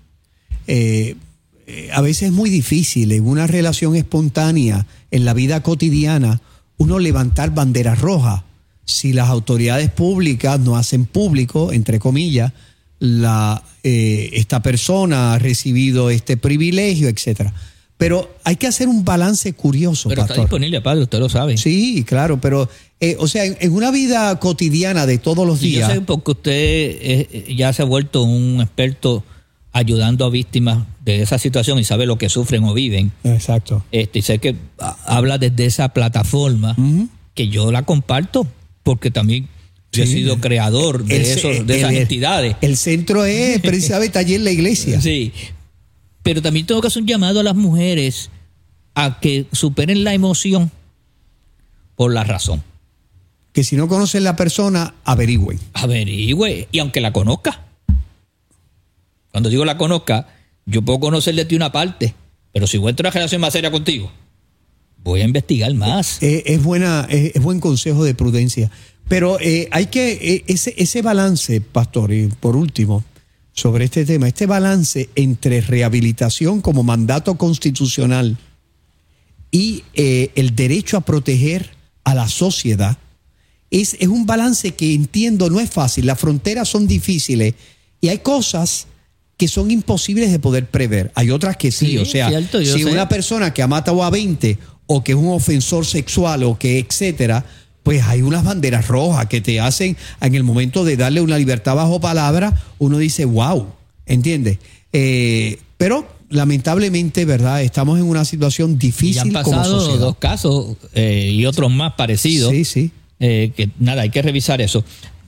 S1: A veces es muy difícil en una relación espontánea, en la vida cotidiana, uno levantar banderas rojas. Si las autoridades públicas no hacen público, entre comillas, esta persona ha recibido este privilegio, etcétera. Pero hay que hacer un balance curioso,
S2: pero
S1: pastor.
S2: está disponible, padre, usted lo sabe.
S1: Sí, claro, pero o sea, en una vida cotidiana de todos los días.
S2: Yo sé porque usted ya se ha vuelto un experto ayudando a víctimas de esa situación y sabe lo que sufren o viven.
S1: Exacto.
S2: Y sé que habla desde esa plataforma, que yo la comparto, porque también yo he sido creador de esas entidades.
S1: El centro es precisamente allí en la iglesia.
S2: Sí, pero también tengo que hacer un llamado a las mujeres a que superen la emoción por la razón.
S1: Que si no conocen la persona, averigüen.
S2: Averigüe, y aunque la conozca. Cuando digo la conozca, yo puedo conocer de ti una parte, pero si encuentro una relación más seria contigo, voy a investigar más.
S1: Es buen consejo de prudencia. Pero hay que, ese balance, pastor, y por último, sobre este tema, este balance entre rehabilitación como mandato constitucional y el derecho a proteger a la sociedad, es un balance que entiendo no es fácil. Las fronteras son difíciles y hay cosas que son imposibles de poder prever. Hay otras que sí, o sea,
S2: cierto,
S1: si una persona que ha matado a 20 o que es un ofensor sexual o que etcétera, pues hay unas banderas rojas que te hacen en el momento de darle una libertad bajo palabra, uno dice, wow, ¿entiendes? Pero lamentablemente, ¿verdad? Estamos en una situación difícil como sociedad.
S2: Ya han pasado 2 casos y otros más parecidos.
S1: Sí, sí.
S2: Que nada, hay que revisar eso.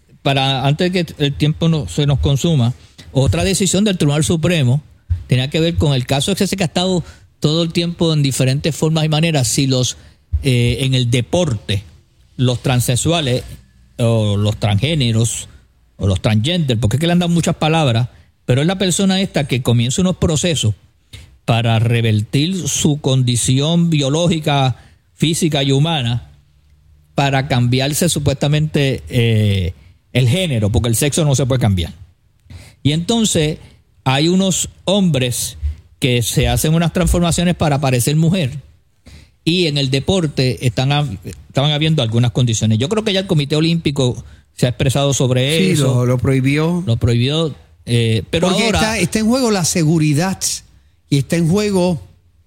S2: Antes de que el tiempo se nos consuma, otra decisión del Tribunal Supremo tenía que ver con el caso ese que ha estado todo el tiempo en diferentes formas y maneras, si en el deporte, los transexuales o los transgéneros o los transgender, porque es que le han dado muchas palabras, pero es la persona esta que comienza unos procesos para revertir su condición biológica, física y humana, para cambiarse supuestamente el género, porque el sexo no se puede cambiar. Y entonces hay unos hombres que se hacen unas transformaciones para parecer mujer, y en el deporte estaban habiendo algunas condiciones. Yo creo que ya el Comité Olímpico se ha expresado sobre eso.
S1: Lo prohibió.
S2: Lo prohibió, pero
S1: porque
S2: ahora
S1: está en juego la seguridad y está en juego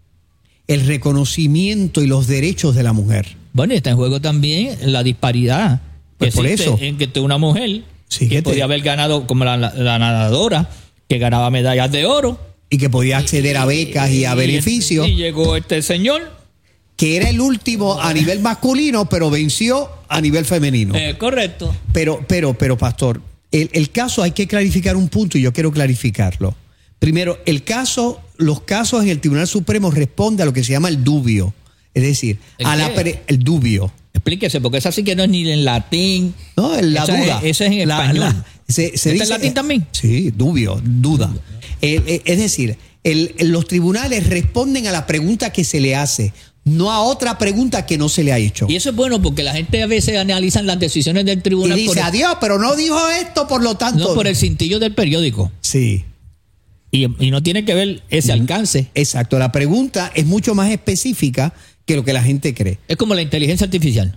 S1: el reconocimiento y los derechos de la mujer.
S2: Bueno, y está en juego también la disparidad que
S1: pues por eso.
S2: En que una mujer
S1: sí,
S2: que podía haber ganado, como la nadadora, que ganaba medallas de oro.
S1: Y que podía acceder a becas y a beneficios.
S2: Y llegó este señor,
S1: que era el último a nivel masculino, pero venció a nivel femenino.
S2: Correcto.
S1: Pero pastor, el caso hay que clarificar un punto y yo quiero clarificarlo. Primero, los casos en el Tribunal Supremo responden a lo que se llama el dubio. Es decir, el dubio.
S2: Explíquese, porque esa sí que no es ni en latín.
S1: No, la duda.
S2: Esa es en español.
S1: ¿Se
S2: dice en latín también?
S1: Sí, duda. Es decir, los tribunales responden a la pregunta que se le hace, no a otra pregunta que no se le ha hecho.
S2: Y eso es bueno porque la gente a veces analiza las decisiones del tribunal.
S1: Y dice, adiós, pero no dijo esto, por lo tanto.
S2: No, por el cintillo del periódico.
S1: Sí.
S2: Y no tiene que ver ese alcance.
S1: Exacto, la pregunta es mucho más específica que lo que la gente cree.
S2: Es como la inteligencia artificial.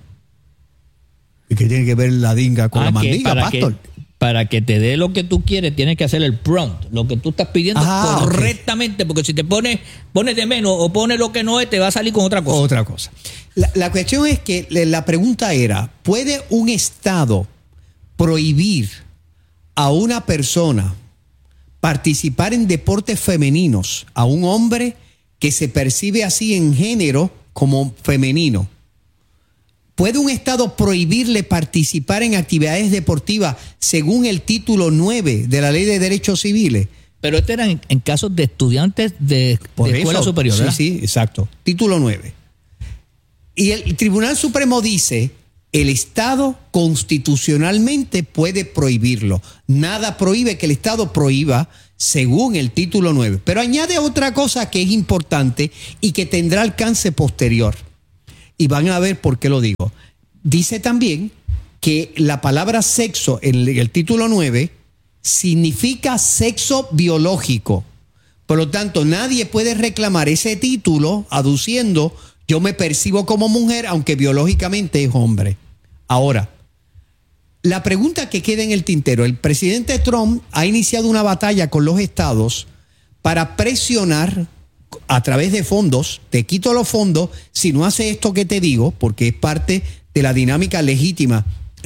S1: ¿Y qué tiene que ver la dinga con la mandinga, pastor?
S2: Para que te dé lo que tú quieres, tienes que hacer el prompt, lo que tú estás pidiendo correctamente, porque si te pones de menos o pones lo que no es, te va a salir con otra cosa.
S1: Otra cosa. La cuestión es que la pregunta era, ¿puede un Estado prohibir a una persona participar en deportes femeninos, a un hombre que se percibe así en género como femenino? ¿Puede un Estado prohibirle participar en actividades deportivas según el título 9 de la Ley de Derechos Civiles?
S2: Pero esto era en casos de estudiantes de escuela superior, ¿verdad?
S1: Sí, exacto. Título 9. Y el Tribunal Supremo dice, El Estado constitucionalmente puede prohibirlo. Nada prohíbe que el Estado prohíba según el título 9. Pero añade otra cosa que es importante y que tendrá alcance posterior. Y van a ver por qué lo digo. Dice también que la palabra sexo en el título 9 significa sexo biológico. Por lo tanto, nadie puede reclamar ese título aduciendo yo me percibo como mujer aunque biológicamente es hombre. Ahora, la pregunta que queda en el tintero, el presidente Trump ha iniciado una batalla con los estados para presionar a través de fondos, te quito los fondos si no hace esto que te digo, porque es parte de la dinámica legítima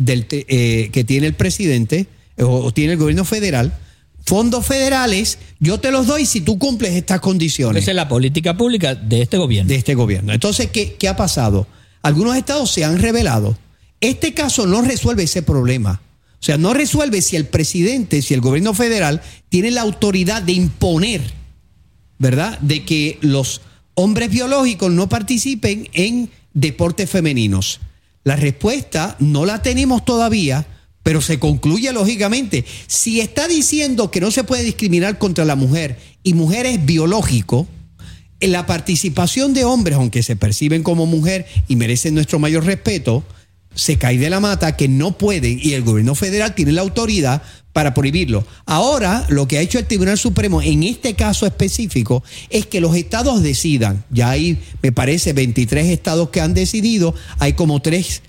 S1: que tiene el presidente o tiene el gobierno federal. Fondos federales, yo te los doy si tú cumples estas condiciones.
S2: Esa es la política pública de este gobierno.
S1: De este gobierno. Entonces, ¿qué ha pasado? Algunos estados se han rebelado. Este caso no resuelve ese problema. O sea, no resuelve si el presidente, si el gobierno federal tiene la autoridad de imponer, ¿verdad?, de que los hombres biológicos no participen en deportes femeninos. La respuesta no la tenemos todavía, pero se concluye lógicamente. Si está diciendo que no se puede discriminar contra la mujer y mujer es biológico, en la participación de hombres, aunque se perciben como mujer y merecen nuestro mayor respeto, se cae de la mata que no pueden y el gobierno federal tiene la autoridad para prohibirlo. Ahora, lo que ha hecho el Tribunal Supremo en este caso específico es que los estados decidan. Ya hay, me parece, 23 estados que han decidido, hay como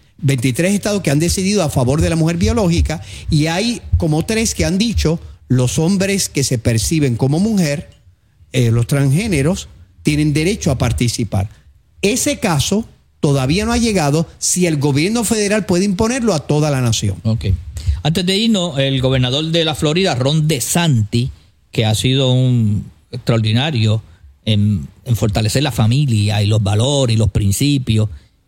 S1: 23 estados que han decidido a favor de la mujer biológica y hay como 3 que han dicho los hombres que se perciben como mujer, los transgéneros, tienen derecho a participar. Ese caso todavía no ha llegado si el gobierno federal puede imponerlo a toda la nación.
S2: Ok. Antes de irnos, el gobernador de la Florida, Ron DeSantis, que ha sido un extraordinario en fortalecer la familia y los valores y los principios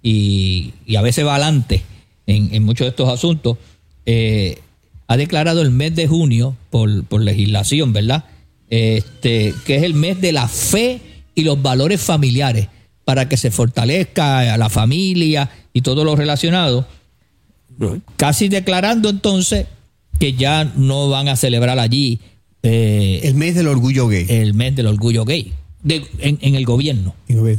S2: y a veces va adelante en muchos de estos asuntos, ha declarado el mes de junio por legislación, ¿verdad? Que es el mes de la fe y los valores familiares, para que se fortalezca a la familia y todo lo relacionado, casi declarando entonces que ya no van a celebrar allí
S1: el mes del orgullo gay.
S2: El mes del orgullo gay en el gobierno.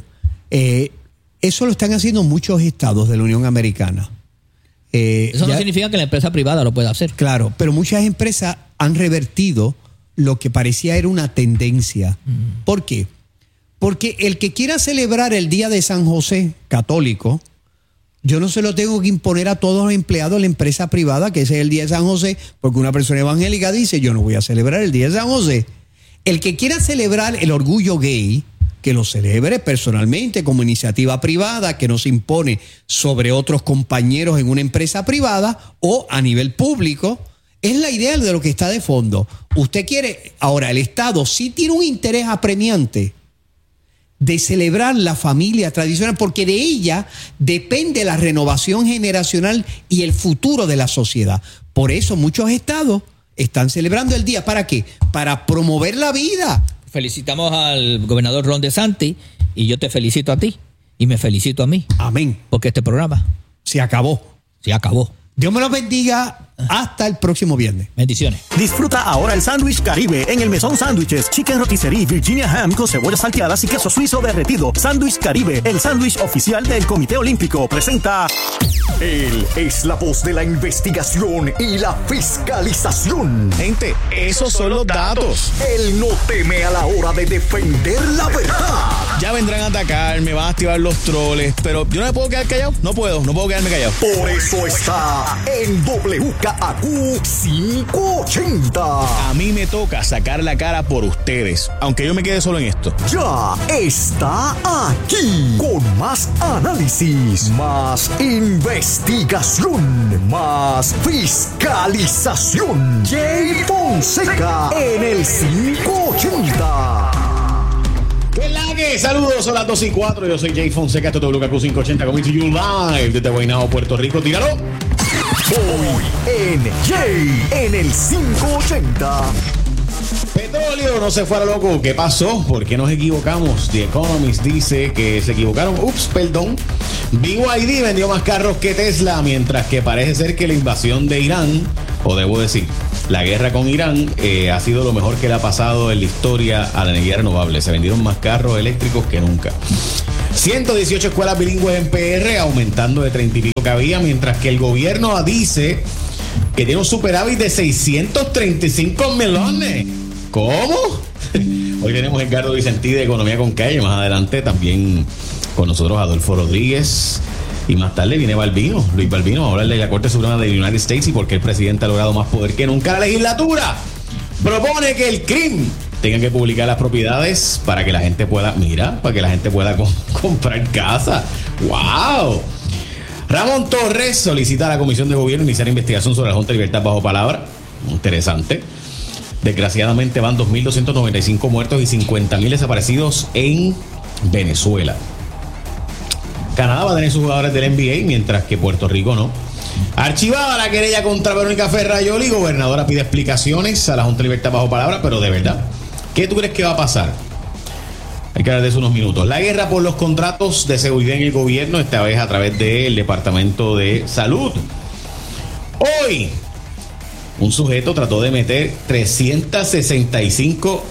S1: Eso lo están haciendo muchos estados de la Unión Americana.
S2: Eso no significa que la empresa privada lo pueda hacer.
S1: Claro, pero muchas empresas han revertido lo que parecía era una tendencia. ¿Por qué? Porque el que quiera celebrar el día de San José católico, yo no se lo tengo que imponer a todos los empleados de la empresa privada que ese es el día de San José, porque una persona evangélica dice, yo no voy a celebrar el día de San José. El que quiera celebrar el orgullo gay, que lo celebre personalmente como iniciativa privada, que no se impone sobre otros compañeros en una empresa privada o a nivel público, es la idea de lo que está de fondo. Usted quiere, ahora el Estado sí tiene un interés apremiante de celebrar la familia tradicional, porque de ella depende la renovación generacional y el futuro de la sociedad. Por eso muchos estados están celebrando el día. ¿Para qué? Para promover la vida.
S2: Felicitamos al gobernador Ron DeSantis y yo te felicito a ti y me felicito a mí.
S1: Amén.
S2: Porque este programa
S1: se acabó.
S2: Se acabó.
S1: Dios me los bendiga. Hasta el próximo viernes.
S2: Bendiciones.
S7: Disfruta ahora el sándwich Caribe en el Mesón Sándwiches, Chicken Rotisserie, Virginia Ham con cebollas salteadas y queso suizo derretido. Sándwich Caribe, el sándwich oficial del Comité Olímpico, presenta.
S3: Él es la voz de la investigación y la fiscalización.
S5: Gente, esos son los datos.
S3: Él no teme a la hora de defender la verdad.
S5: Ya vendrán a atacar, me van a activar los troles, pero yo no me puedo quedar callado. No puedo quedarme callado.
S3: Por eso está en WKAQ 580.
S5: A mí me toca sacar la cara por ustedes, aunque yo me quede solo en esto.
S3: Ya está aquí con más análisis, más investigación, más fiscalización. Jay Fonseca en el 580.
S8: ¿Qué la que? Saludos, son las 2:04. Yo soy Jay Fonseca, esto es WKQ 580 coming to you live desde Guaynabo, Puerto Rico. Tíralo.
S3: Hoy en Jay en el 580.
S8: petróleo no se fuera loco. ¿Qué pasó? ¿Por qué nos equivocamos? The Economist dice que se equivocaron. Perdón. BYD vendió más carros que Tesla, mientras que parece ser que la invasión de Irán, o debo decir, la guerra con Irán, ha sido lo mejor que le ha pasado en la historia a la energía renovable. Se vendieron más carros eléctricos que nunca. 118 escuelas bilingües en PR, aumentando de 30 y pico que había, mientras que el gobierno dice que tiene un superávit de 635 millones. ¿Cómo? Hoy tenemos a Edgardo Vicentí de Economía con Calle. Más adelante también con nosotros Adolfo Rodríguez. Y más tarde viene Luis Balbino, a hablar de la Corte Suprema de United States y por qué el presidente ha logrado más poder que nunca. La legislatura propone que el CRIM tenga que publicar las propiedades para que la gente pueda, comprar casa. ¡Wow! Ramón Torres solicita a la Comisión de Gobierno iniciar investigación sobre la Junta de Libertad bajo palabra. Interesante. Desgraciadamente van 2.295 muertos y 50.000 desaparecidos en Venezuela. Canadá va a tener sus jugadores del NBA, mientras que Puerto Rico no. Archivada la querella contra Verónica Ferrayoli. Gobernadora pide explicaciones a la Junta de Libertad bajo palabra, pero de verdad, ¿qué tú crees que va a pasar? Hay que hablar de eso unos minutos. La guerra por los contratos de seguridad en el gobierno, esta vez a través del Departamento de Salud. Hoy, un sujeto trató de meter 365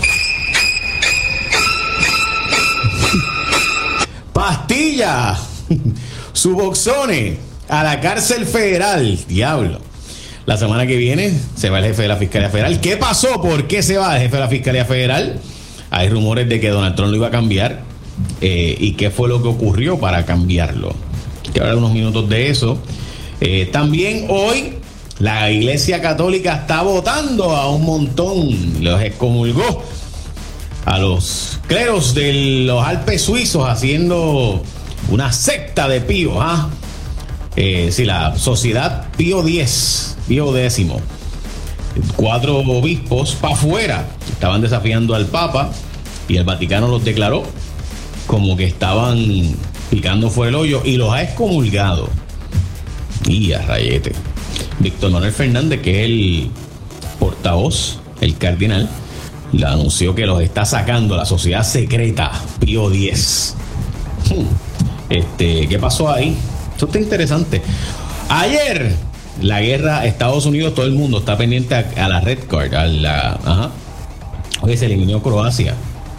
S8: pastillas, Suboxone, a la cárcel federal. Diablo. La semana que viene se va el jefe de la Fiscalía Federal. ¿Qué pasó? ¿Por qué se va el jefe de la Fiscalía Federal? Hay rumores de que Donald Trump lo iba a cambiar. ¿Y qué fue lo que ocurrió para cambiarlo? Hay que hablar unos minutos de eso. También hoy la Iglesia Católica está votando a un montón. Los excomulgó a los cleros de los Alpes suizos, haciendo una secta de píos. Sí, la Sociedad Pío X, Pío X. 4 obispos para afuera estaban desafiando al Papa y el Vaticano los declaró como que estaban picando fuera el hoyo y los ha excomulgado. Y a rayete. Víctor Manuel Fernández, que es el portavoz, el cardenal, le anunció que los está sacando la sociedad secreta Pío X. ¿Qué pasó ahí? Esto está interesante. Ayer, la guerra Estados Unidos, todo el mundo está pendiente a la red card, Oye, se eliminó Croacia.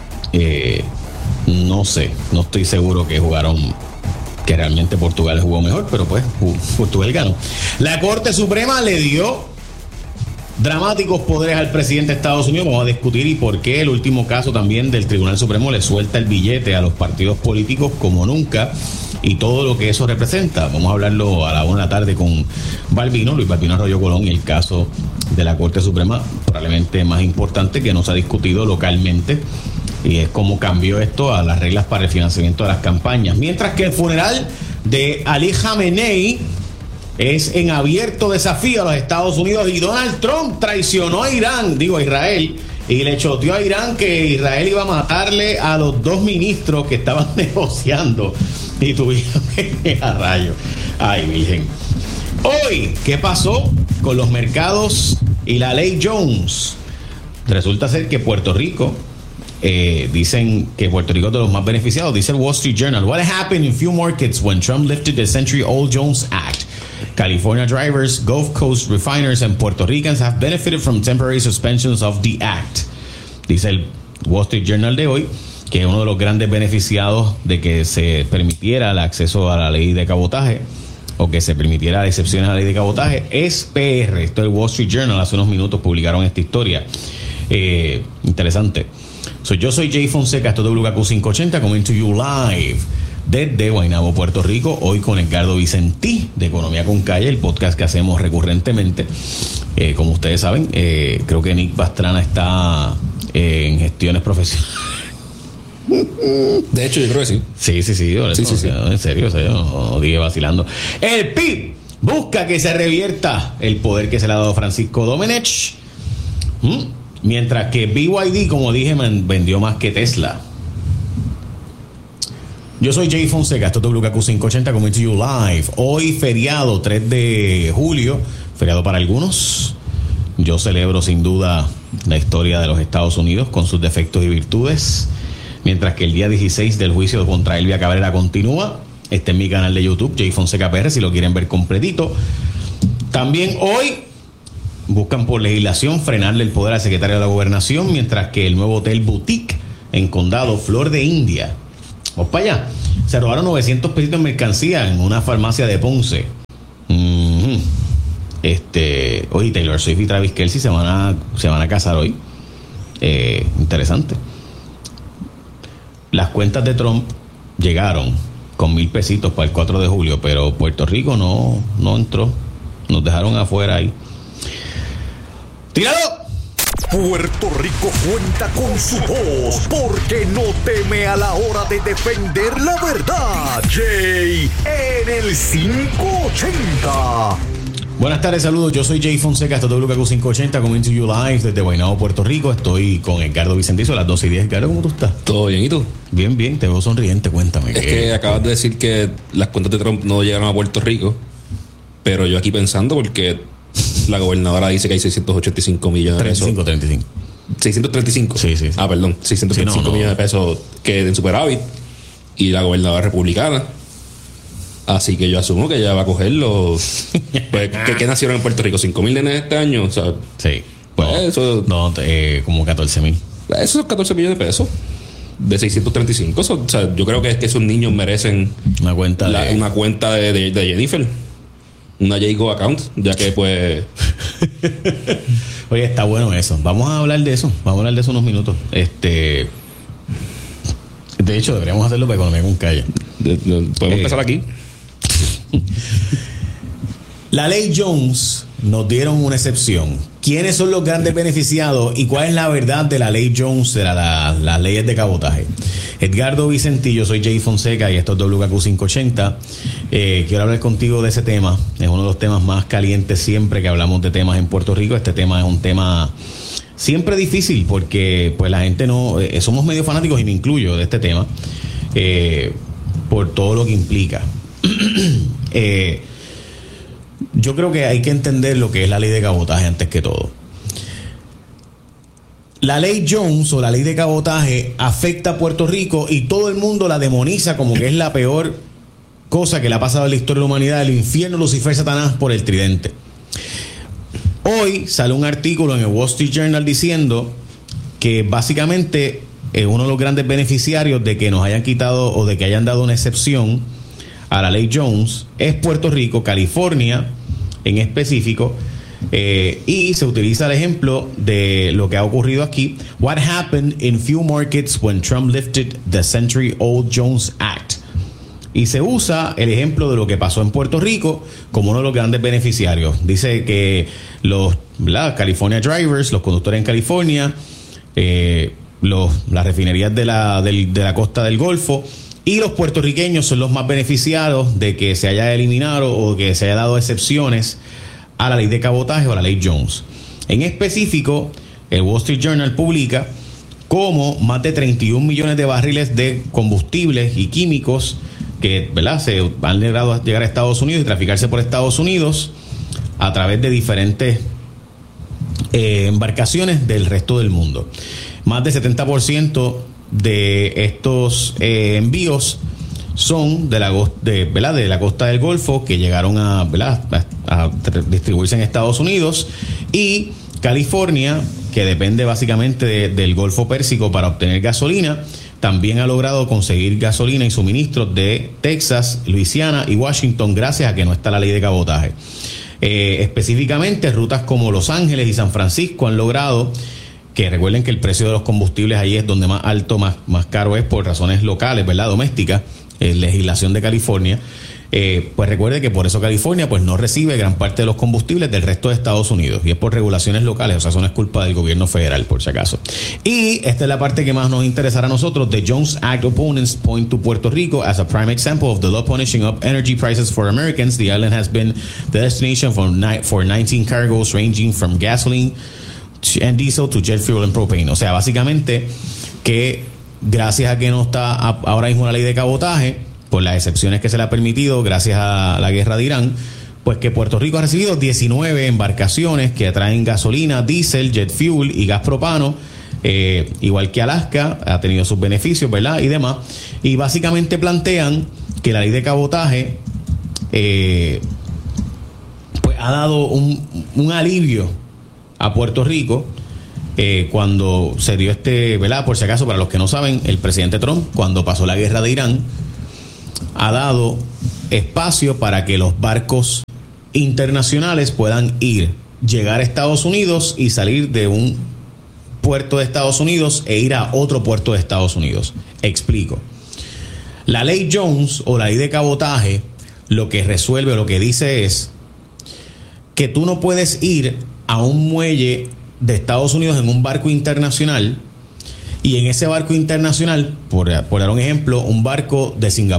S8: No sé, no estoy seguro que realmente Portugal jugó mejor, pero pues Portugal ganó. La Corte Suprema le dio dramáticos poderes al presidente de Estados Unidos. Vamos a discutir y por qué el último caso también del Tribunal Supremo le suelta el billete a los partidos políticos como nunca y todo lo que eso representa. Vamos a hablarlo a la 1 de la tarde con Luis Balbino Arroyo Colón, y el caso de la Corte Suprema probablemente más importante que no se ha discutido localmente, y es cómo cambió esto a las reglas para el financiamiento de las campañas. Mientras que el funeral de Ali Khamenei es en abierto desafío a los Estados Unidos, y Donald Trump traicionó a Israel, y le choteó a Irán que Israel iba a matarle a los 2 ministros que estaban negociando, y tuvieron que a rayo. Ay, virgen. Hoy, ¿qué pasó con los mercados y la ley Jones? Resulta ser que Puerto Rico, dicen que Puerto Rico es de los más beneficiados. Dice el Wall Street Journal: What happened in few markets when Trump lifted the century-old Jones Act? California drivers, Gulf Coast refiners, and Puerto Ricans have benefited from temporary suspensions of the act. Dice el Wall Street Journal de hoy que uno de los grandes beneficiados de que se permitiera el acceso a la ley de cabotaje, o que se permitiera excepciones a la ley de cabotaje, es PR. Esto es el Wall Street Journal. Hace unos minutos publicaron esta historia. Interesante. Yo soy Jay Fonseca, esto es WKQ 580, coming to you live desde Guaynabo, Puerto Rico. Hoy con Edgardo Vicentí de Economía con Calle, el podcast que hacemos recurrentemente. Como ustedes saben, creo que Nick Pastrana está en gestiones profesionales.
S9: De hecho, yo creo que sí.
S8: Sí. En serio, no dije vacilando. El PIB busca que se revierta el poder que se le ha dado a Francisco Domenech. Mientras que BYD, como dije, vendió más que Tesla. Yo soy Jay Fonseca, esto es WKQ 580, coming to you live. Hoy feriado, 3 de julio, feriado para algunos. Yo celebro sin duda la historia de los Estados Unidos con sus defectos y virtudes, mientras que el día 16 del juicio contra Elvia Cabrera continúa. Está en mi canal de YouTube, Jay Fonseca PR, si lo quieren ver completito. También hoy buscan por legislación frenarle el poder al secretario de la Gobernación, mientras que el nuevo hotel boutique en Condado, Flor de India, vamos para allá, se robaron 900 pesitos en mercancía en una farmacia de Ponce. Oye, Taylor Swift y Travis Kelce se van a casar hoy. Interesante. Las cuentas de Trump llegaron con 1,000 pesitos para el 4 de julio, pero Puerto Rico no entró. Nos dejaron afuera ahí. ¡Tíralo!
S3: Puerto Rico cuenta con su voz porque no teme a la hora de defender la verdad. Jay en el 580.
S8: Buenas tardes, saludos. Yo soy Jay Fonseca, esto es WKQ 580, coming to you live desde Guaynabo, Puerto Rico. Estoy con Edgardo Vicentizo a las 12:10. Edgardo, ¿cómo tú estás?
S9: Todo bien, ¿y tú?
S8: Bien, bien, te veo sonriente, cuéntame.
S9: Es que acabas de decir que las cuentas de Trump no llegaron a Puerto Rico, pero yo aquí pensando porque la gobernadora dice que hay 685 millones de pesos.
S8: 35.
S9: 635.
S8: Sí.
S9: Ah, perdón, 635 millones de pesos que en superávit y la gobernadora republicana. Así que yo asumo que ella va a coger los... Pues, ¿qué nacieron en Puerto Rico? ¿5,000 nenes este año? O sea,
S8: sí. Bueno,
S9: eso...
S8: No, como 14,000.
S9: Esos 14 millones de pesos de 635. Eso, o sea, yo creo que es que esos niños merecen
S8: una cuenta
S9: de Jennifer. Una Jago account, ya que pues...
S8: Oye, está bueno eso. Vamos a hablar de eso. Vamos a hablar de eso unos minutos. De hecho, deberíamos hacerlo para economía con calle.
S9: Podemos empezar aquí.
S8: La ley Jones nos dieron una excepción. ¿Quiénes son los grandes beneficiados y cuál es la verdad de la ley Jones, de las leyes de cabotaje? Edgardo Vicentillo, soy Jay Fonseca y esto es WKQ 580. Quiero hablar contigo de ese tema. Es uno de los temas más calientes siempre que hablamos de temas en Puerto Rico. Este tema es un tema siempre difícil porque pues la gente no... somos medio fanáticos y me incluyo de este tema por todo lo que implica. Yo creo que hay que entender lo que es la ley de cabotaje antes que todo. La ley Jones o la ley de cabotaje afecta a Puerto Rico y todo el mundo la demoniza como que es la peor cosa que le ha pasado en la historia de la humanidad, el infierno Lucifer Satanás por el tridente. Hoy sale un artículo en el Wall Street Journal diciendo que básicamente uno de los grandes beneficiarios de que nos hayan quitado o de que hayan dado una excepción a la ley Jones es Puerto Rico, California en específico, y se utiliza el ejemplo de lo que ha ocurrido aquí. What happened in few markets when Trump lifted the century-old Jones Act? Y se usa el ejemplo de lo que pasó en Puerto Rico como uno de los grandes beneficiarios. Dice que los California drivers, los conductores en California, las refinerías de la costa del Golfo y los puertorriqueños son los más beneficiados de que se haya eliminado o que se haya dado excepciones a la ley de cabotaje o a la ley Jones. En específico, el Wall Street Journal publica cómo más de 31 millones de barriles de combustibles y químicos que se han logrado llegar a Estados Unidos y traficarse por Estados Unidos a través de diferentes embarcaciones del resto del mundo. Más del 70% de estos envíos son de la costa del Golfo, que llegaron a distribuirse en Estados Unidos, y California, que depende básicamente del Golfo Pérsico para obtener gasolina, también ha logrado conseguir gasolina y suministros de Texas, Luisiana y Washington gracias a que no está la ley de cabotaje. Específicamente rutas como Los Ángeles y San Francisco han logrado que, recuerden que el precio de los combustibles ahí es donde más alto, más caro es por razones locales, domésticas, legislación de California. Pues recuerde que por eso California pues no recibe gran parte de los combustibles del resto de Estados Unidos, y es por regulaciones locales, o sea, eso no es culpa del gobierno federal, por si acaso. Y esta es la parte que más nos interesará a nosotros. The Jones Act opponents point to Puerto Rico as a prime example of the law punishing up energy prices for Americans. The island has been the destination for 19 cargoes ranging from gasoline and diesel to jet fuel and propane. O sea, básicamente que gracias a que no está ahora mismo la ley de cabotaje, por las excepciones que se le ha permitido gracias a la guerra de Irán, pues que Puerto Rico ha recibido 19 embarcaciones que traen gasolina, diésel, jet fuel y gas propano, igual que Alaska, ha tenido sus beneficios, ¿verdad? Y demás. Y básicamente plantean que la ley de cabotaje pues ha dado un alivio a Puerto Rico cuando se dio ¿verdad? Por si acaso, para los que no saben, el presidente Trump, cuando pasó la guerra de Irán, ha dado espacio para que los barcos internacionales puedan llegar a Estados Unidos y salir de un puerto de Estados Unidos e ir a otro puerto de Estados Unidos. Explico. La ley Jones o la ley de cabotaje lo que resuelve o lo que dice es que tú no puedes ir a un muelle de Estados Unidos en un barco internacional y en ese barco internacional, por dar un ejemplo, un barco de Singapur